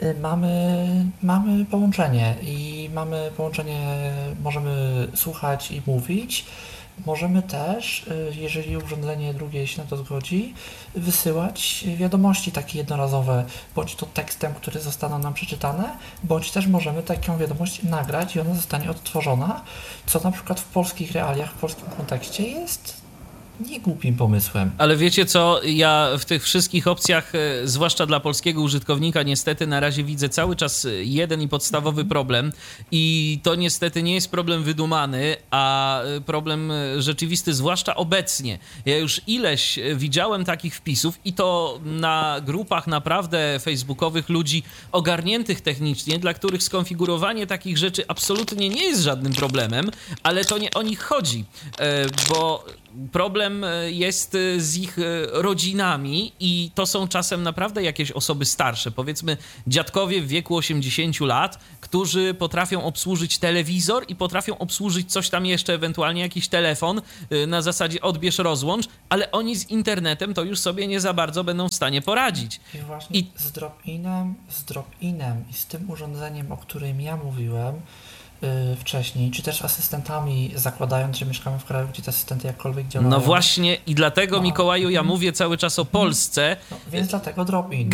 Speaker 4: mamy połączenie i możemy słuchać i mówić Możemy też, jeżeli urządzenie drugie się na to zgodzi, wysyłać wiadomości takie jednorazowe, bądź to tekstem, które zostaną nam przeczytane, bądź też możemy taką wiadomość nagrać i ona zostanie odtworzona, co na przykład w polskich realiach, w polskim kontekście jest nie głupim pomysłem.
Speaker 3: Ale wiecie co, ja w tych wszystkich opcjach, zwłaszcza dla polskiego użytkownika, niestety na razie widzę cały czas jeden i podstawowy problem i to niestety nie jest problem wydumany, a problem rzeczywisty, zwłaszcza obecnie. Ja już ileś widziałem takich wpisów i to na grupach naprawdę facebookowych ludzi ogarniętych technicznie, dla których skonfigurowanie takich rzeczy absolutnie nie jest żadnym problemem, ale to nie o nich chodzi, bo problem jest z ich rodzinami i to są czasem naprawdę jakieś osoby starsze, powiedzmy dziadkowie w wieku 80 lat, którzy potrafią obsłużyć telewizor i potrafią obsłużyć coś tam jeszcze, ewentualnie jakiś telefon na zasadzie odbierz, rozłącz, ale oni z internetem to już sobie nie za bardzo będą w stanie poradzić.
Speaker 4: I właśnie z drop-inem i z tym urządzeniem, o którym ja mówiłem wcześniej, czy też asystentami, zakładając, że mieszkamy w kraju, gdzie te asystenty jakkolwiek działają.
Speaker 3: No właśnie i dlatego, Mikołaju, ja mówię cały czas o Polsce.
Speaker 4: No, więc dlatego drop-in.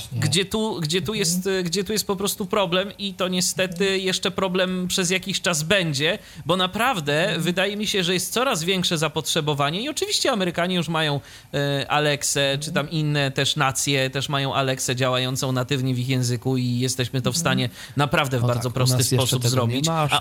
Speaker 3: Gdzie tu jest po prostu problem i to niestety jeszcze problem przez jakiś czas będzie, bo naprawdę wydaje mi się, że jest coraz większe zapotrzebowanie i oczywiście Amerykanie już mają Alexę, czy tam inne też nacje też mają Alexę działającą natywnie w ich języku i jesteśmy to w stanie naprawdę w bardzo prosty sposób zrobić. A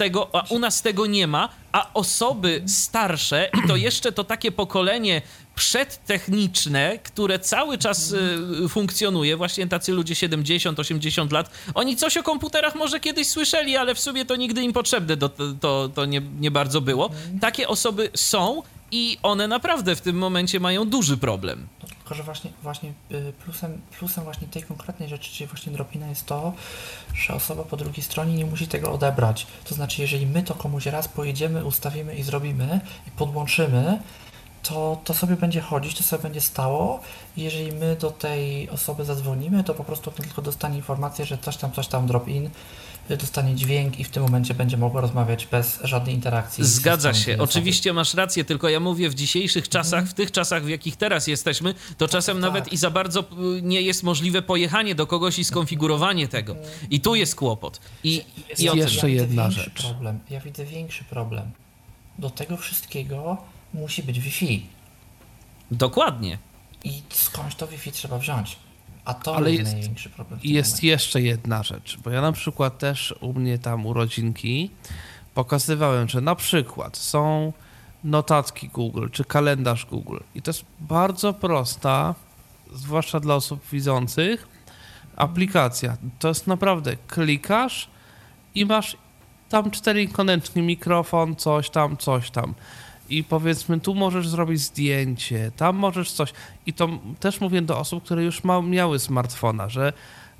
Speaker 3: u nas tego nie ma, a osoby starsze i to jeszcze to takie pokolenie przedtechniczne, które cały czas funkcjonuje, właśnie tacy ludzie 70-80 lat, oni coś o komputerach może kiedyś słyszeli, ale w sumie to nigdy im potrzebne to nie bardzo było. Takie osoby są i one naprawdę w tym momencie mają duży problem.
Speaker 4: Tylko, że właśnie plusem właśnie tej konkretnej rzeczy, czyli właśnie dropina jest to, że osoba po drugiej stronie nie musi tego odebrać. To znaczy, jeżeli my to komuś raz pojedziemy, ustawimy i zrobimy i podłączymy, to sobie będzie chodzić, to sobie będzie stało i jeżeli my do tej osoby zadzwonimy, to po prostu tylko dostanie informację, że coś tam drop-in, dostanie dźwięk i w tym momencie będzie mogło rozmawiać bez żadnej interakcji.
Speaker 3: Zgadza się. Oczywiście masz rację, tylko ja mówię w dzisiejszych czasach, w tych czasach, w jakich teraz jesteśmy, to czasem nawet i za bardzo nie jest możliwe pojechanie do kogoś i skonfigurowanie tego. I tu jest kłopot. I
Speaker 1: jeszcze jedna rzecz.
Speaker 4: Ja widzę większy problem. Do tego wszystkiego musi być Wi-Fi.
Speaker 3: Dokładnie.
Speaker 4: I skądś to Wi-Fi trzeba wziąć. A to
Speaker 1: ale
Speaker 4: jest największy problem.
Speaker 1: Jest jeszcze jedna rzecz, bo ja na przykład też u mnie tam urodzinki pokazywałem, że na przykład są notatki Google czy kalendarz Google i to jest bardzo prosta, zwłaszcza dla osób widzących, aplikacja. To jest naprawdę klikasz i masz tam 4-koneczny mikrofon, coś tam. I powiedzmy, tu możesz zrobić zdjęcie, tam możesz coś. I to też mówię do osób, które już miały smartfona, że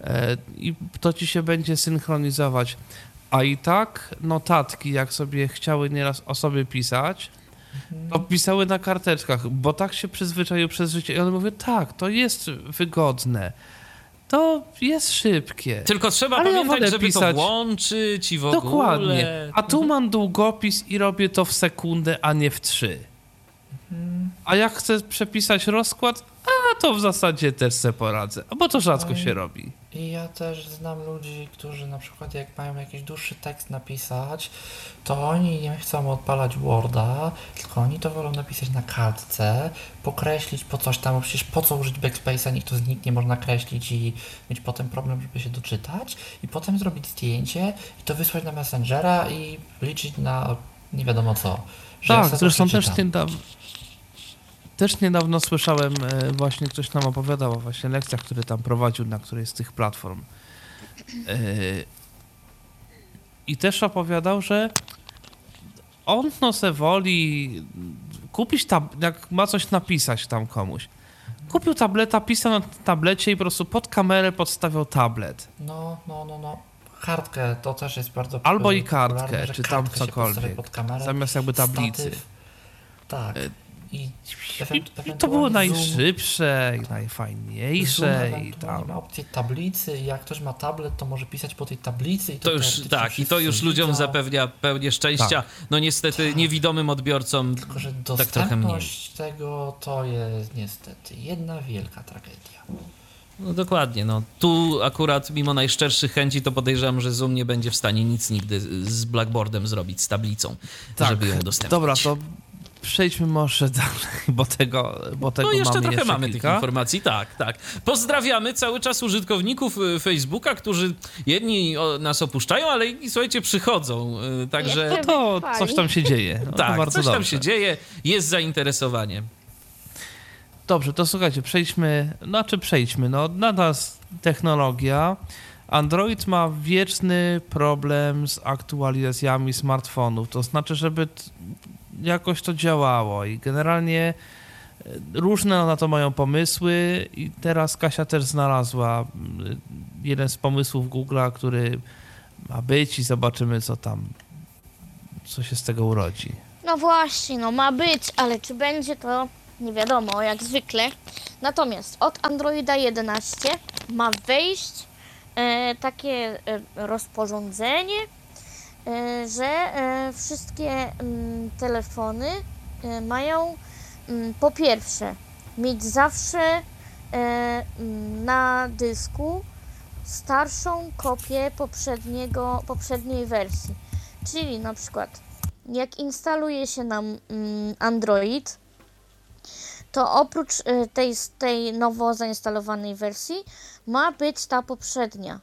Speaker 1: i to ci się będzie synchronizować. A i tak notatki, jak sobie chciały nieraz osoby pisać, to pisały na karteczkach, bo tak się przyzwyczaiły przez życie. I one mówią, tak, to jest wygodne. To jest szybkie.
Speaker 3: Tylko trzeba pamiętać, żeby to włączyć i w ogóle.
Speaker 1: Dokładnie. A tu mam długopis i robię to w sekundę, a nie w 3. A jak chcę przepisać rozkład, to w zasadzie też se poradzę, bo to rzadko się robi.
Speaker 4: I ja też znam ludzi, którzy na przykład jak mają jakiś dłuższy tekst napisać, to oni nie chcą odpalać Worda, tylko oni to wolą napisać na kartce, pokreślić po coś tam, bo przecież po co użyć backspace'a, nikt to zniknie, można kreślić i mieć potem problem, żeby się doczytać i potem zrobić zdjęcie i to wysłać na Messengera i liczyć na nie wiadomo co.
Speaker 1: Tak, zresztą też niedawno słyszałem, właśnie ktoś nam opowiadał o właśnie lekcjach, które tam prowadził na którejś z tych platform. I też opowiadał, że on se woli kupić, jak ma coś napisać tam komuś. Kupił tableta, pisał na tablecie i po prostu pod kamerę podstawiał tablet.
Speaker 4: No. Kartkę to też jest bardzo
Speaker 1: albo i kartkę, czy tam cokolwiek.
Speaker 4: Pod kamerę,
Speaker 1: zamiast jakby tablicy.
Speaker 4: Statyw. Tak. I
Speaker 1: I to było
Speaker 4: ewentualnie
Speaker 1: najszybsze i
Speaker 4: Zoom
Speaker 1: najfajniejsze i
Speaker 4: ewentualnie
Speaker 1: tam.
Speaker 4: ma opcję tablicy i jak ktoś ma tablet, to może pisać po tej tablicy i
Speaker 3: To już
Speaker 4: teoretycznie
Speaker 3: tak, i to już
Speaker 4: wszyscy
Speaker 3: ludziom
Speaker 4: widzą.
Speaker 3: zapewnia pełnię szczęścia.
Speaker 1: Tak.
Speaker 3: No niestety niewidomym odbiorcom
Speaker 4: Tylko że
Speaker 3: tak trochę mniej.
Speaker 4: dostępność tego to jest niestety jedna wielka tragedia.
Speaker 3: No dokładnie, no tu akurat mimo najszczerszych chęci to podejrzewam, że Zoom nie będzie w stanie nic nigdy z Blackboardem zrobić, z tablicą, żeby ją udostępnić.
Speaker 1: Dobra, to przejdźmy może dalej, bo tego
Speaker 3: No jeszcze
Speaker 1: mamy
Speaker 3: trochę mamy tych
Speaker 1: kilka.
Speaker 3: informacji, tak. Pozdrawiamy cały czas użytkowników Facebooka, którzy jedni nas opuszczają, ale inni, słuchajcie, przychodzą, także
Speaker 2: Jeszcze
Speaker 1: To
Speaker 2: Fajnie.
Speaker 1: coś tam się dzieje. No, to
Speaker 3: tak,
Speaker 1: bardzo
Speaker 3: coś tam
Speaker 1: dobrze.
Speaker 3: się dzieje, jest zainteresowanie.
Speaker 1: Dobrze, to słuchajcie, przejdźmy, no nadal technologia. Android ma wieczny problem z aktualizacjami smartfonów, to znaczy, żeby jakoś to działało i generalnie różne na to mają pomysły i teraz Kasia też znalazła jeden z pomysłów Google'a, który ma być i zobaczymy co się z tego urodzi.
Speaker 2: No właśnie, no ma być, ale czy będzie to nie wiadomo, jak zwykle. Natomiast od Androida 11 ma wejść takie rozporządzenie, że wszystkie telefony mają po pierwsze mieć zawsze na dysku starszą kopię poprzedniej wersji. Czyli na przykład jak instaluje się nam Android, to oprócz tej nowo zainstalowanej wersji ma być ta poprzednia.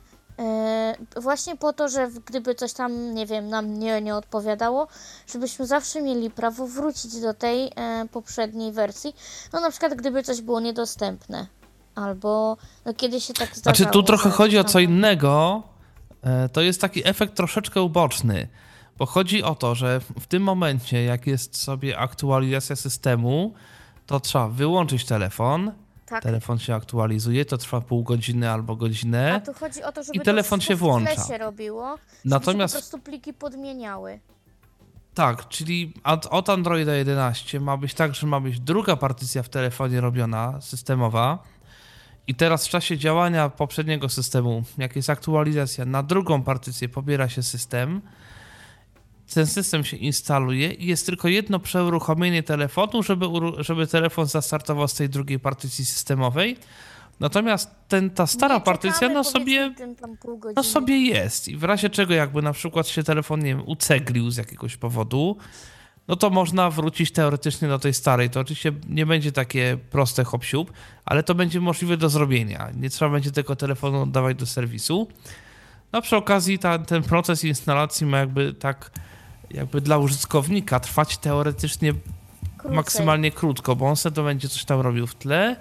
Speaker 2: Właśnie po to, że gdyby coś tam, nie wiem, nam nie odpowiadało, żebyśmy zawsze mieli prawo wrócić do tej poprzedniej wersji. No na przykład gdyby coś było niedostępne. Albo no, kiedy się tak zdarzało.
Speaker 1: Znaczy tu trochę
Speaker 2: że
Speaker 1: chodzi o
Speaker 2: tam-
Speaker 1: co innego, to jest taki efekt troszeczkę uboczny, bo chodzi o to, że w tym momencie, jak jest sobie aktualizacja systemu, to trzeba wyłączyć telefon,
Speaker 2: Tak.
Speaker 1: telefon się aktualizuje, to trwa pół godziny albo godzinę.
Speaker 2: A tu chodzi o to, żeby
Speaker 1: I telefon
Speaker 2: to
Speaker 1: się
Speaker 2: w tle
Speaker 1: włącza.
Speaker 2: się robiło,
Speaker 1: Natomiast-
Speaker 2: żeby się po prostu pliki podmieniały.
Speaker 1: Tak, czyli od Androida 11 ma być tak, że ma być druga partycja w telefonie robiona, systemowa. I teraz w czasie działania poprzedniego systemu, jak jest aktualizacja, na drugą partycję pobiera się system. Ten system się instaluje i jest tylko jedno przeuruchomienie telefonu, żeby telefon zastartował z tej drugiej partycji systemowej. Natomiast ta stara
Speaker 2: Nie
Speaker 1: partycja
Speaker 2: czekamy,
Speaker 1: no
Speaker 2: powiedzmy, tym tam pół godziny.
Speaker 1: sobie jest. I w razie czego jakby na przykład się telefon, nie wiem, uceglił z jakiegoś powodu, no to można wrócić teoretycznie do tej starej. To oczywiście nie będzie takie proste hop-siup, ale to będzie możliwe do zrobienia. Nie trzeba będzie tego telefonu oddawać do serwisu. No przy okazji ten proces instalacji ma jakby dla użytkownika trwać teoretycznie
Speaker 2: Krócej.
Speaker 1: maksymalnie krótko, bo on sobie to będzie coś tam robił w tle,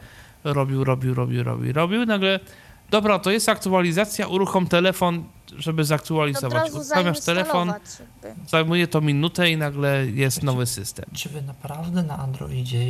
Speaker 1: robił, nagle dobra, to jest aktualizacja, uruchom telefon, żeby
Speaker 2: Od
Speaker 1: zaktualizować.
Speaker 2: razu
Speaker 1: Uruchamiasz telefon,
Speaker 2: zainstalować jakby.
Speaker 1: zajmuje to minutę i nagle jest nowy system.
Speaker 4: Czy wy naprawdę na Androidzie,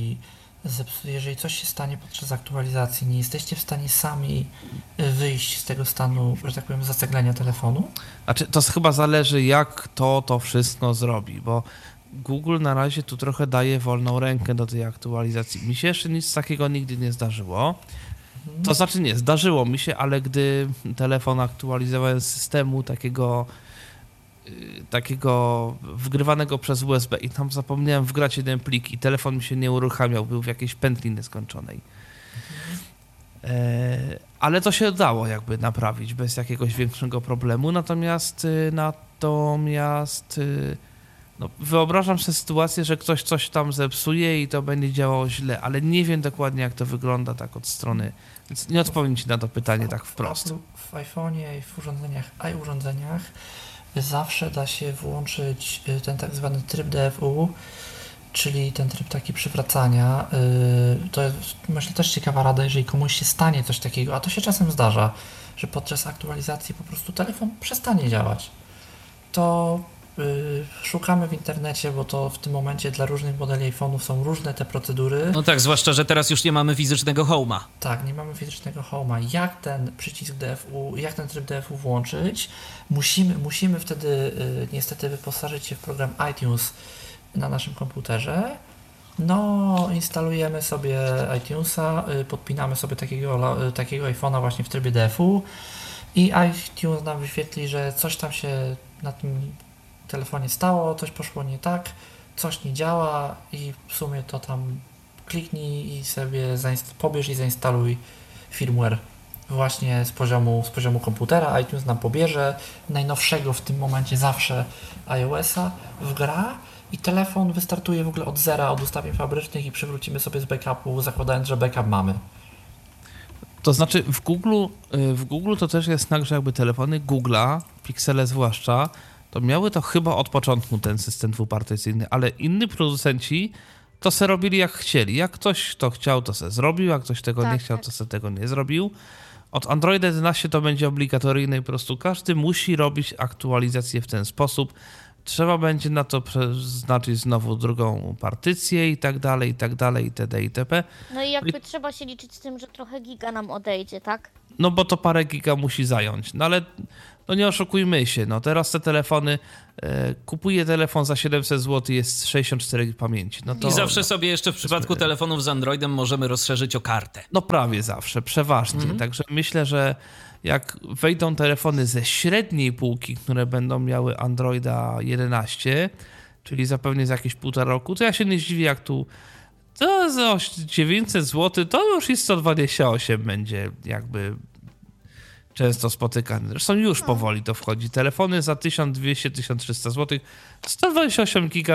Speaker 4: jeżeli coś się stanie podczas aktualizacji, nie jesteście w stanie sami wyjść z tego stanu, że tak powiem, zaceglenia telefonu?
Speaker 1: Znaczy, to chyba zależy, jak to wszystko zrobi, bo Google na razie tu trochę daje wolną rękę do tej aktualizacji. Mi się jeszcze nic takiego nigdy nie zdarzyło. To znaczy nie, zdarzyło mi się, ale gdy telefon aktualizowałem z systemu takiego wgrywanego przez USB i tam zapomniałem wgrać jeden plik i telefon mi się nie uruchamiał, był w jakiejś pętli nieskończonej. Ale to się dało jakby naprawić bez jakiegoś większego problemu, natomiast no, wyobrażam sobie sytuację, że ktoś coś tam zepsuje i to będzie działało źle, ale nie wiem dokładnie, jak to wygląda tak od strony, więc nie odpowiem ci na to pytanie tak wprost.
Speaker 4: W iPhone'ie i w urządzeniach zawsze da się włączyć ten tak zwany tryb DFU, czyli ten tryb taki przywracania. To jest, myślę, też ciekawa rada, jeżeli komuś się stanie coś takiego, a to się czasem zdarza, że podczas aktualizacji po prostu telefon przestanie działać. To szukamy w internecie, bo to w tym momencie dla różnych modeli iPhone'ów są różne te procedury.
Speaker 3: No tak, zwłaszcza, że teraz już nie mamy fizycznego home'a.
Speaker 4: Tak, nie mamy fizycznego home'a. Jak ten przycisk DFU, jak ten tryb DFU włączyć? Musimy wtedy niestety wyposażyć się w program iTunes na naszym komputerze No, instalujemy sobie iTunesa, podpinamy sobie takiego iPhone'a właśnie w trybie DFU i iTunes nam wyświetli, że coś tam się na tym telefonie stało, coś poszło nie tak, coś nie działa i w sumie to tam kliknij i sobie pobierz i zainstaluj firmware właśnie z poziomu komputera. iTunes nam pobierze najnowszego w tym momencie zawsze iOS-a, wgra i telefon wystartuje w ogóle od zera, od ustawień fabrycznych i przywrócimy sobie z backupu, zakładając, że backup mamy.
Speaker 1: To znaczy w Google to też jest tak, że jakby telefony Google'a, Pixele zwłaszcza, to miały to chyba od początku ten system dwupartycyjny, ale inni producenci to se robili jak chcieli. Jak ktoś to chciał, to se zrobił, jak ktoś tego nie chciał, to se tego nie zrobił. Od Androida 11 to będzie obligatoryjne i po prostu każdy musi robić aktualizację w ten sposób. Trzeba będzie na to przeznaczyć znowu drugą partycję i tak dalej, itd. itp.
Speaker 2: No i jakby trzeba się liczyć z tym, że trochę giga nam odejdzie, tak?
Speaker 1: No bo to parę giga musi zająć. No ale no nie oszukujmy się, no teraz te telefony, kupuję telefon za 700 zł, jest 64 GB pamięci. No to,
Speaker 3: i zawsze sobie jeszcze w przypadku telefonów z Androidem możemy rozszerzyć o kartę.
Speaker 1: No prawie zawsze, przeważnie. Także myślę, że jak wejdą telefony ze średniej półki, które będą miały Androida 11, czyli zapewne za jakieś 1,5 roku, to ja się nie zdziwię, jak tu to za 900 zł to już i 128 będzie jakby często spotykany. Zresztą już powoli to wchodzi. Telefony za 1200-1300 zł, 128 giga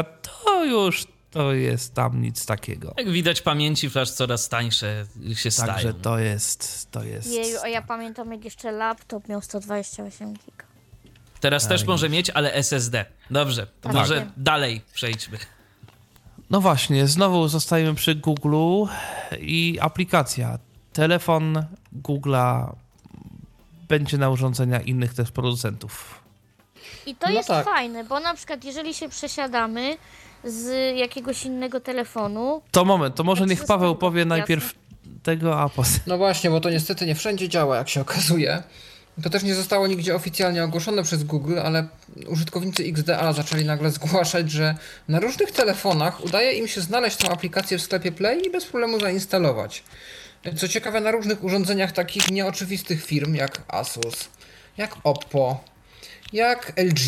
Speaker 1: to jest tam nic takiego.
Speaker 3: Jak widać, pamięci flash coraz tańsze się stają.
Speaker 1: Także to jest.
Speaker 2: Jeju, a ja pamiętam, jak jeszcze laptop miał 128 giga.
Speaker 3: Teraz też może mieć, ale SSD. Dobrze, to
Speaker 2: Tak.
Speaker 3: może dalej przejdźmy.
Speaker 1: No właśnie, znowu zostajemy przy Google'u i aplikacja. Telefon Google'a będzie na urządzenia innych też producentów.
Speaker 2: I to
Speaker 6: No
Speaker 2: jest
Speaker 6: tak.
Speaker 2: fajne, bo na przykład jeżeli się przesiadamy z jakiegoś innego telefonu...
Speaker 1: To moment, to może
Speaker 2: Jak
Speaker 1: niech
Speaker 2: się
Speaker 1: Paweł
Speaker 2: zostało,
Speaker 1: powie
Speaker 2: jasne.
Speaker 1: najpierw tego, a potem...
Speaker 6: No właśnie, bo to niestety nie wszędzie działa, jak się okazuje. To też nie zostało nigdzie oficjalnie ogłoszone przez Google, ale użytkownicy XDA zaczęli nagle zgłaszać, że na różnych telefonach udaje im się znaleźć tą aplikację w sklepie Play i bez problemu zainstalować. Co ciekawe, na różnych urządzeniach takich nieoczywistych firm jak Asus, jak Oppo, jak LG.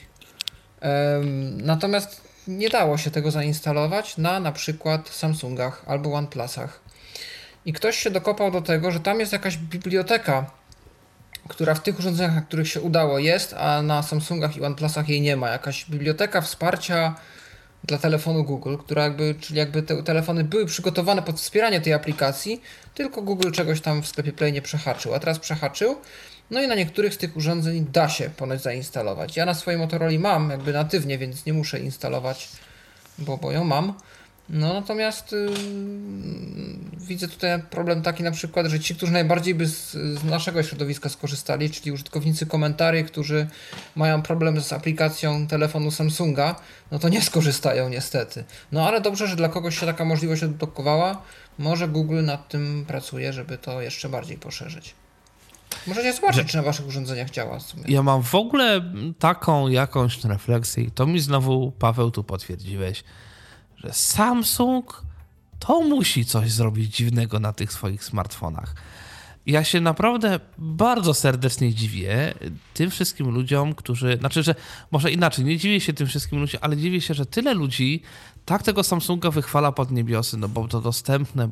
Speaker 6: Natomiast nie dało się tego zainstalować na przykład Samsungach albo OnePlusach. I ktoś się dokopał do tego, że tam jest jakaś biblioteka, która w tych urządzeniach, na których się udało, jest, a na Samsungach i OnePlusach jej nie ma. Jakaś biblioteka wsparcia dla telefonu Google, czyli jakby te telefony były przygotowane pod wspieranie tej aplikacji, tylko Google czegoś tam w sklepie Play nie przehaczył, a teraz przehaczył. No i na niektórych z tych urządzeń da się ponoć zainstalować. Ja na swojej Motorola mam jakby natywnie, więc nie muszę instalować, bo ją mam. No natomiast widzę tutaj problem taki na przykład, że ci, którzy najbardziej by z naszego środowiska skorzystali, czyli użytkownicy komentarzy, którzy mają problem z aplikacją telefonu Samsunga, no to nie skorzystają niestety. No ale dobrze, że dla kogoś się taka możliwość odblokowała. Może Google nad tym pracuje, żeby to jeszcze bardziej poszerzyć. Możecie zobaczyć, czy na waszych urządzeniach działa w sumie.
Speaker 1: Ja mam w ogóle taką jakąś refleksję i to mi znowu, Paweł, tu potwierdziłeś, że Samsung to musi coś zrobić dziwnego na tych swoich smartfonach. Ja się naprawdę bardzo serdecznie dziwię tym wszystkim ludziom, że może inaczej, nie dziwię się tym wszystkim ludziom, ale dziwię się, że tyle ludzi tak tego Samsunga wychwala pod niebiosy, no bo to dostępne,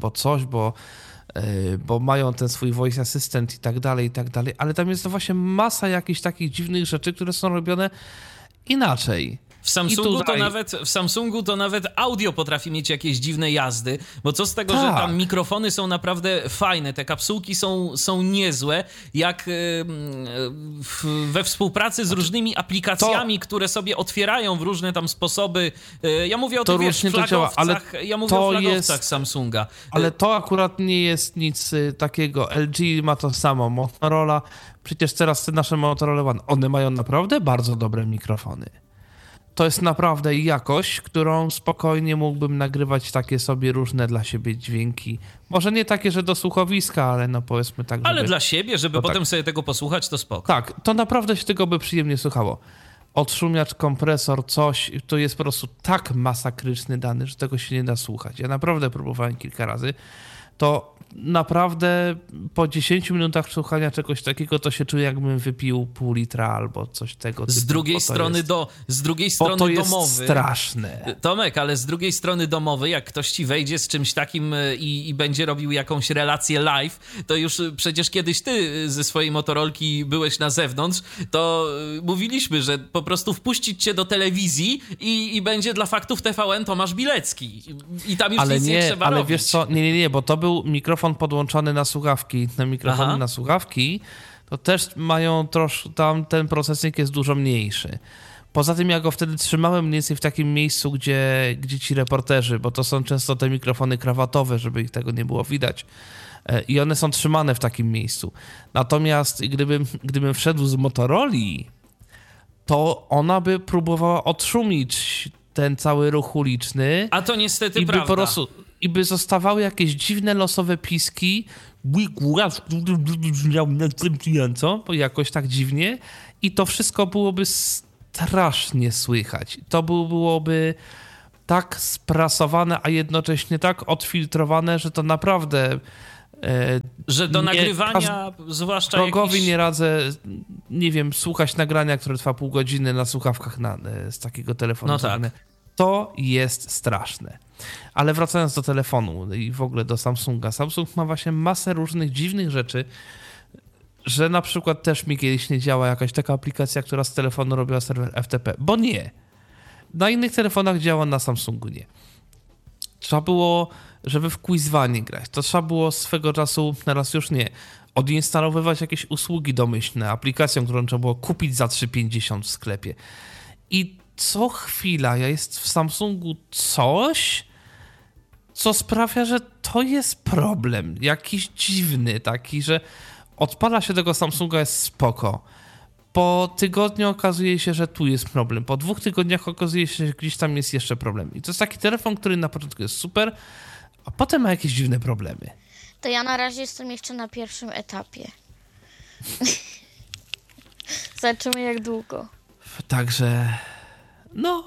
Speaker 1: bo mają ten swój voice assistant i tak dalej, ale tam jest to właśnie masa jakichś takich dziwnych rzeczy, które są robione inaczej.
Speaker 3: W Samsungu to nawet audio potrafi mieć jakieś dziwne jazdy, bo co z tego, że tam mikrofony są naprawdę fajne, te kapsułki są niezłe, jak we współpracy z różnymi aplikacjami, które sobie otwierają w różne tam sposoby. Ja mówię o tych flagowcach, Samsunga.
Speaker 1: Ale to akurat nie jest nic takiego. LG ma to samo, Motorola, przecież teraz te nasze Motorola One, one mają naprawdę bardzo dobre mikrofony. To jest naprawdę jakość, którą spokojnie mógłbym nagrywać takie sobie różne dla siebie dźwięki. Może nie takie, że do słuchowiska, ale no powiedzmy tak,
Speaker 3: Ale dla siebie, żeby potem sobie tego posłuchać, to spoko.
Speaker 1: Tak, to naprawdę się tego by przyjemnie słuchało. odszumiacz, kompresor, coś, to jest po prostu tak masakryczny dany, że tego się nie da słuchać. Ja naprawdę próbowałem kilka razy. To naprawdę po 10 minutach słuchania czegoś takiego to się czuję, jakbym wypił pół litra albo coś tego typu.
Speaker 3: Z drugiej strony
Speaker 1: to jest
Speaker 3: domowy.
Speaker 1: Straszne.
Speaker 3: Tomek, ale z drugiej strony domowy, jak ktoś ci wejdzie z czymś takim i będzie robił jakąś relację live, to już przecież kiedyś ty ze swojej Motorolki byłeś na zewnątrz, to mówiliśmy, że po prostu wpuścić cię do telewizji i będzie dla faktów TVN Tomasz Bilecki. I tam już
Speaker 1: ale
Speaker 3: nic nie trzeba
Speaker 1: ale
Speaker 3: robić.
Speaker 1: Wiesz co, nie, bo to był mikrofon podłączony na słuchawki. Na mikrofony
Speaker 3: Aha.
Speaker 1: na słuchawki to też mają tam ten procesnik jest dużo mniejszy. Poza tym ja go wtedy trzymałem mniej więcej w takim miejscu, gdzie ci reporterzy, bo to są często te mikrofony krawatowe, żeby ich tego nie było widać. I one są trzymane w takim miejscu. Natomiast gdybym wszedł z Motoroli, to ona by próbowała odszumić ten cały ruch uliczny.
Speaker 3: A to niestety
Speaker 1: i by
Speaker 3: prawda.
Speaker 1: po prostu i by zostawały jakieś dziwne losowe piski, bo jakoś tak dziwnie, i to wszystko byłoby strasznie słychać. To byłoby tak sprasowane, a jednocześnie tak odfiltrowane, że to naprawdę
Speaker 3: że do nagrywania, zwłaszcza
Speaker 1: wrogowi
Speaker 3: jakiś...
Speaker 1: nie radzę, nie wiem, słuchać nagrania, które trwa pół godziny na słuchawkach z takiego telefonu.
Speaker 3: No tak.
Speaker 1: To jest straszne. Ale wracając do telefonu i w ogóle do Samsunga. Samsung ma właśnie masę różnych dziwnych rzeczy, że na przykład też mi kiedyś nie działa jakaś taka aplikacja, która z telefonu robiła serwer FTP, bo nie. Na innych telefonach działa, na Samsungu nie. Trzeba było, żeby w Quizwanie grać, to trzeba było swego czasu, teraz już nie, odinstalowywać jakieś usługi domyślne, aplikacją, którą trzeba było kupić za 3,50 w sklepie. I co chwila jest w Samsungu coś, co sprawia, że to jest problem. Jakiś dziwny taki, że odpala się tego Samsunga, jest spoko. Po tygodniu okazuje się, że tu jest problem. Po 2 tygodniach okazuje się, że gdzieś tam jest jeszcze problem. I to jest taki telefon, który na początku jest super, a potem ma jakieś dziwne problemy.
Speaker 2: To ja na razie jestem jeszcze na pierwszym etapie. Zobaczymy jak długo.
Speaker 1: Także, no.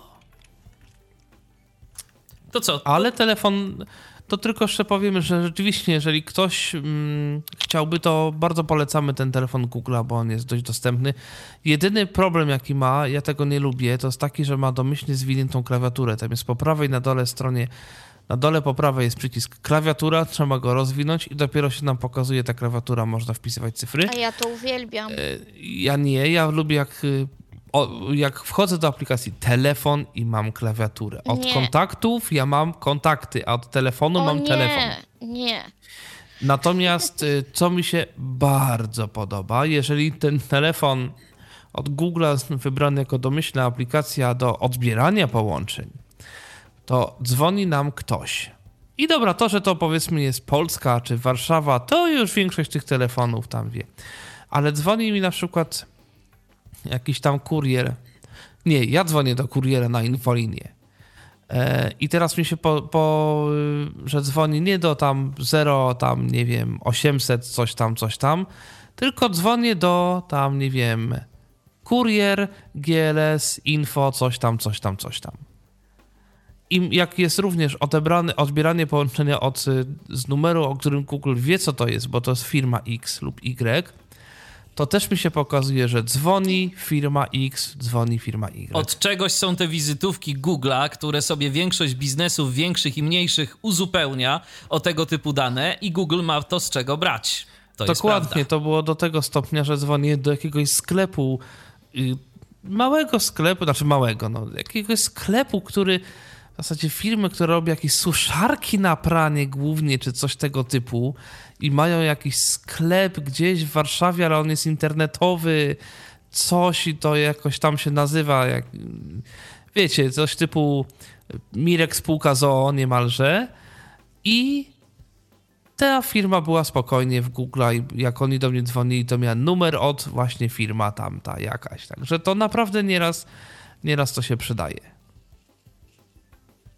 Speaker 3: To co?
Speaker 1: Ale telefon, to tylko jeszcze powiem, że rzeczywiście, jeżeli ktoś chciałby, to bardzo polecamy ten telefon Google'a, bo on jest dość dostępny. Jedyny problem, jaki ma, ja tego nie lubię, to jest taki, że ma domyślnie zwiniętą klawiaturę. Tam jest po prawej na dole stronie, na dole po prawej jest przycisk klawiatura, trzeba go rozwinąć i dopiero się nam pokazuje ta klawiatura, można wpisywać cyfry.
Speaker 2: A ja to uwielbiam.
Speaker 1: Ja nie, ja lubię jak wchodzę do aplikacji telefon i mam klawiaturę. Od
Speaker 2: Nie.
Speaker 1: kontaktów ja mam kontakty, a od telefonu mam telefon.
Speaker 2: Nie.
Speaker 1: Natomiast co mi się bardzo podoba, jeżeli ten telefon od Google'a wybrany jako domyślna aplikacja do odbierania połączeń, to dzwoni nam ktoś. I dobra, to, że to powiedzmy jest Polska czy Warszawa, to już większość tych telefonów tam wie. Ale dzwoni mi na przykład jakiś tam kurier. Nie, ja dzwonię do kuriera na infolinię. I teraz mi się że dzwoni nie do tam 0, tam nie wiem, 800, coś tam, tylko dzwonię do tam, nie wiem, kurier, GLS, info, coś tam. I jak jest również odbieranie połączenia z numeru, o którym Google wie, co to jest, bo to jest firma X lub Y, to też mi się pokazuje, że dzwoni firma X, dzwoni firma Y.
Speaker 3: Od czegoś są te wizytówki Google'a, które sobie większość biznesów większych i mniejszych uzupełnia o tego typu dane i Google ma to z czego brać. To
Speaker 1: Dokładnie, to było do tego stopnia, że dzwonię do jakiegoś sklepu, małego sklepu, jakiegoś sklepu, który w zasadzie firmy, które robi jakieś suszarki na pranie głównie, czy coś tego typu i mają jakiś sklep gdzieś w Warszawie, ale on jest internetowy, coś i to jakoś tam się nazywa, wiecie, coś typu Mirek spółka z o.o. niemalże i ta firma była spokojnie w Google i jak oni do mnie dzwonili, to miała numer od właśnie firma tamta jakaś, także to naprawdę nieraz to się przydaje.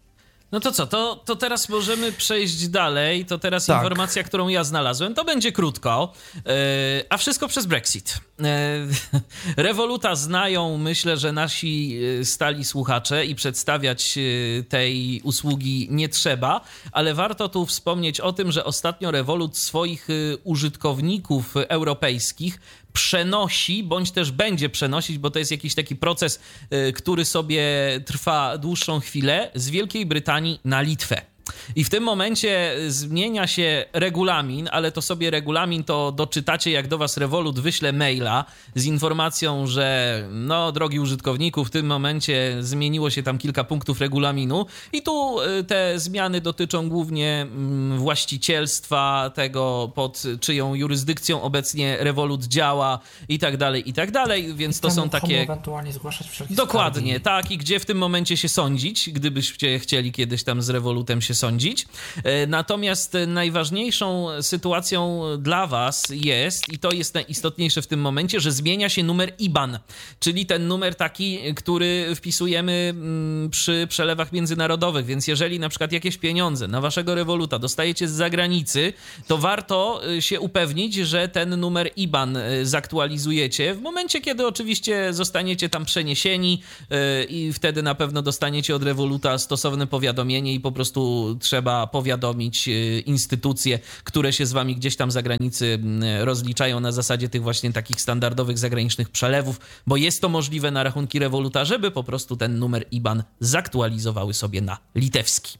Speaker 3: No to co, to teraz możemy przejść dalej. To teraz
Speaker 1: Tak.
Speaker 3: informacja, którą ja znalazłem. To będzie krótko, a wszystko przez Brexit. Revoluta znają, myślę, że nasi stali słuchacze i przedstawiać tej usługi nie trzeba, ale warto tu wspomnieć o tym, że ostatnio Revolut swoich użytkowników europejskich przenosi, bądź też będzie przenosić, bo to jest jakiś taki proces, który sobie trwa dłuższą chwilę, z Wielkiej Brytanii na Litwę. I w tym momencie zmienia się regulamin, ale to sobie regulamin to doczytacie, jak do was Revolut wyśle maila z informacją, że no, drogi użytkowniku, w tym momencie zmieniło się tam kilka punktów regulaminu i tu te zmiany dotyczą głównie właścicielstwa, tego, pod czyją jurysdykcją obecnie Revolut działa i tak dalej, więc to są takie...
Speaker 4: ewentualnie zgłaszać wszelkie
Speaker 3: Dokładnie,
Speaker 4: skargi.
Speaker 3: tak, i gdzie w tym momencie się sądzić, gdybyście chcieli kiedyś tam z Revolutem się sądzić. Natomiast najważniejszą sytuacją dla was jest, i to jest najistotniejsze w tym momencie, że zmienia się numer IBAN, czyli ten numer taki, który wpisujemy przy przelewach międzynarodowych, więc jeżeli na przykład jakieś pieniądze na waszego Revoluta dostajecie z zagranicy, to warto się upewnić, że ten numer IBAN zaktualizujecie w momencie, kiedy oczywiście zostaniecie tam przeniesieni i wtedy na pewno dostaniecie od Revoluta stosowne powiadomienie i po prostu trzeba powiadomić instytucje, które się z wami gdzieś tam za granicy rozliczają na zasadzie tych właśnie takich standardowych zagranicznych przelewów, bo jest to możliwe na rachunki Revoluta, żeby po prostu ten numer IBAN zaktualizowały sobie na litewski.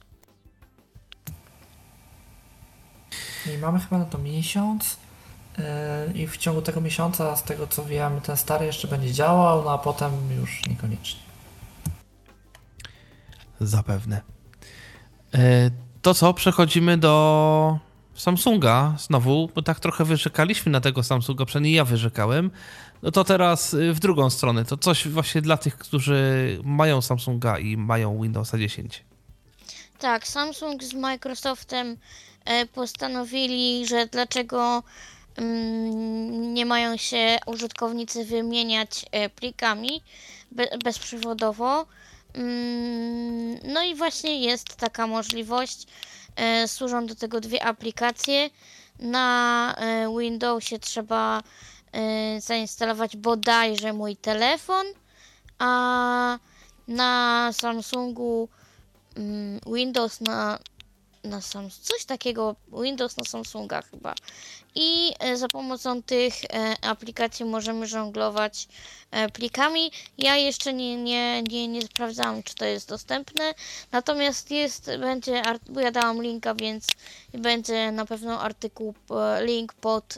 Speaker 4: I mamy chyba na to miesiąc i w ciągu tego miesiąca, z tego co wiem, ten stary jeszcze będzie działał, no a potem już niekoniecznie.
Speaker 1: Zapewne. To co, przechodzimy do Samsunga znowu, bo tak trochę wyrzekaliśmy na tego Samsunga, przynajmniej ja wyrzekałem. No to teraz w drugą stronę, to coś właśnie dla tych, którzy mają Samsunga i mają Windowsa 10.
Speaker 2: Tak, Samsung z Microsoftem postanowili, że dlaczego nie mają się użytkownicy wymieniać plikami bezprzewodowo. No i właśnie jest taka możliwość. Służą do tego dwie aplikacje. Na Windowsie trzeba zainstalować bodajże Mój Telefon, a na Samsungu Windows coś takiego, Windows na Samsunga chyba. I za pomocą tych aplikacji możemy żonglować plikami. Ja jeszcze nie sprawdzałam, czy to jest dostępne, natomiast bo ja dałam linka, więc będzie na pewno link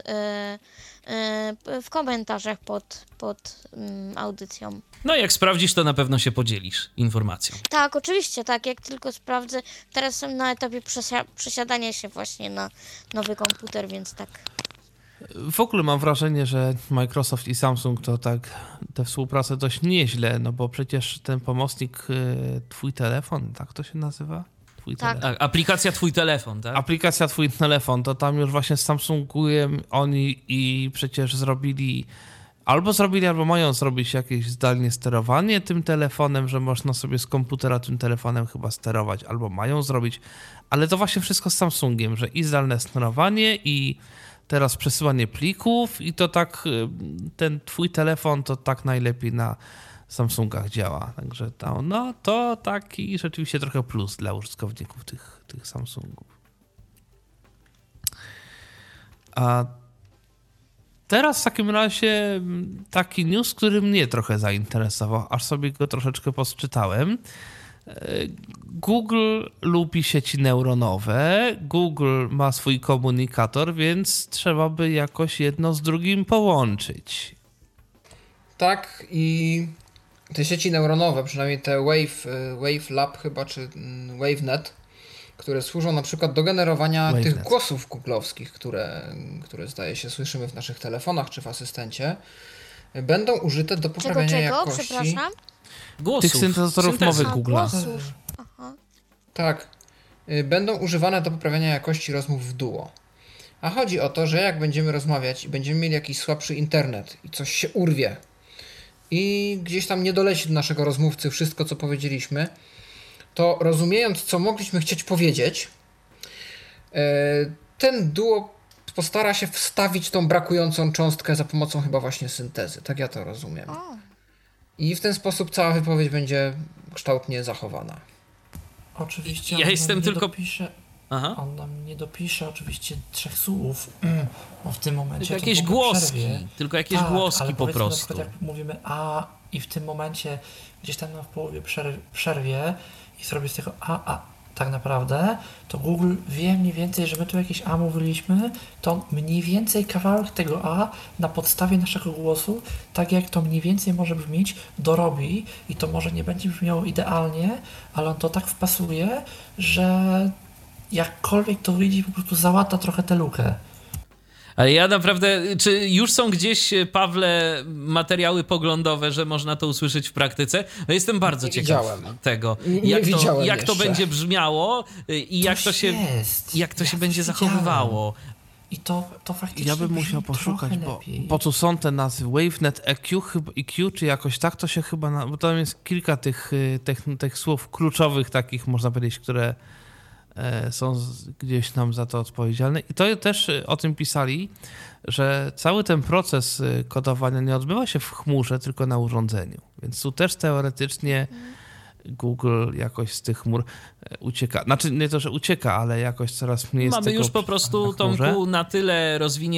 Speaker 2: w komentarzach pod audycją.
Speaker 3: No jak sprawdzisz, to na pewno się podzielisz informacją.
Speaker 2: Tak, oczywiście, tak, jak tylko sprawdzę. Teraz jestem na etapie przesiadania się właśnie na nowy komputer, więc tak.
Speaker 1: W ogóle mam wrażenie, że Microsoft i Samsung to tak tę współpracę dość nieźle, no bo przecież ten pomocnik Twój telefon, tak to się nazywa? Twój
Speaker 2: Tak.
Speaker 1: telefon.
Speaker 3: Aplikacja Twój telefon, tak?
Speaker 1: Aplikacja Twój telefon, to tam już właśnie z Samsungiem oni i przecież albo mają zrobić jakieś zdalnie sterowanie tym telefonem, że można sobie z komputera tym telefonem chyba sterować, albo mają zrobić, ale to właśnie wszystko z Samsungiem, że i zdalne sterowanie, i teraz przesyłanie plików, i to tak, ten Twój telefon to tak najlepiej na Samsungach działa, także to taki rzeczywiście trochę plus dla użytkowników tych Samsungów. A teraz w takim razie taki news, który mnie trochę zainteresował, aż sobie go troszeczkę posczytałem. Google lubi sieci neuronowe, Google ma swój komunikator, więc trzeba by jakoś jedno z drugim połączyć.
Speaker 6: Tak, i te sieci neuronowe, przynajmniej te Wave Lab chyba, czy WaveNet, które służą na przykład do generowania tych głosów googlowskich, które zdaje się słyszymy w naszych telefonach czy w asystencie, będą użyte do poprawiania jakości...
Speaker 2: Przepraszam?
Speaker 3: Głosów.
Speaker 1: Tych syntezatorów mowy Google'a.
Speaker 2: Głosów. Aha.
Speaker 6: Tak, będą używane do poprawiania jakości rozmów w duo. A chodzi o to, że jak będziemy rozmawiać i będziemy mieli jakiś słabszy internet i coś się urwie i gdzieś tam nie doleci do naszego rozmówcy wszystko, co powiedzieliśmy, to rozumiejąc, co mogliśmy chcieć powiedzieć, ten Duo postara się wstawić tą brakującą cząstkę za pomocą chyba właśnie syntezy. Tak ja to rozumiem. I w ten sposób cała wypowiedź będzie kształtnie zachowana.
Speaker 4: Oczywiście
Speaker 3: Ja jestem tylko...
Speaker 4: On nam nie dopisze oczywiście 3 słów, bo w tym momencie
Speaker 3: tylko jakieś głoski, tylko jakieś głoski
Speaker 4: ale
Speaker 3: po prostu.
Speaker 4: Na przykład jak mówimy a i w tym momencie gdzieś tam w połowie przerwie i zrobię z tego a tak naprawdę, to Google wie mniej więcej, że my tu jakieś a mówiliśmy, to mniej więcej kawałek tego a na podstawie naszego głosu, tak jak to mniej więcej może brzmieć, dorobi i to może nie będzie brzmiało idealnie, ale on to tak wpasuje, że jakkolwiek to wyjdzie, po prostu załata trochę tę lukę.
Speaker 3: Ale ja naprawdę, czy już są gdzieś, Pawle, materiały poglądowe, że można to usłyszeć w praktyce? No jestem bardzo ciekaw tego, jak to będzie brzmiało i jak to się będzie zachowywało.
Speaker 4: I to faktycznie
Speaker 1: ja bym musiał poszukać, bo po co są te nazwy? WaveNet EQ, czy jakoś tak to się chyba... Bo tam jest kilka tych słów kluczowych takich, można powiedzieć, które są gdzieś nam za to odpowiedzialne. I to też o tym pisali, że cały ten proces kodowania nie odbywa się w chmurze, tylko na urządzeniu. Więc tu też teoretycznie Google jakoś z tych chmur ucieka. Znaczy nie to, że ucieka, ale jakoś coraz mniej
Speaker 3: Mamy
Speaker 1: z tego...
Speaker 3: już po prostu, Tomku, na tyle rozwinięte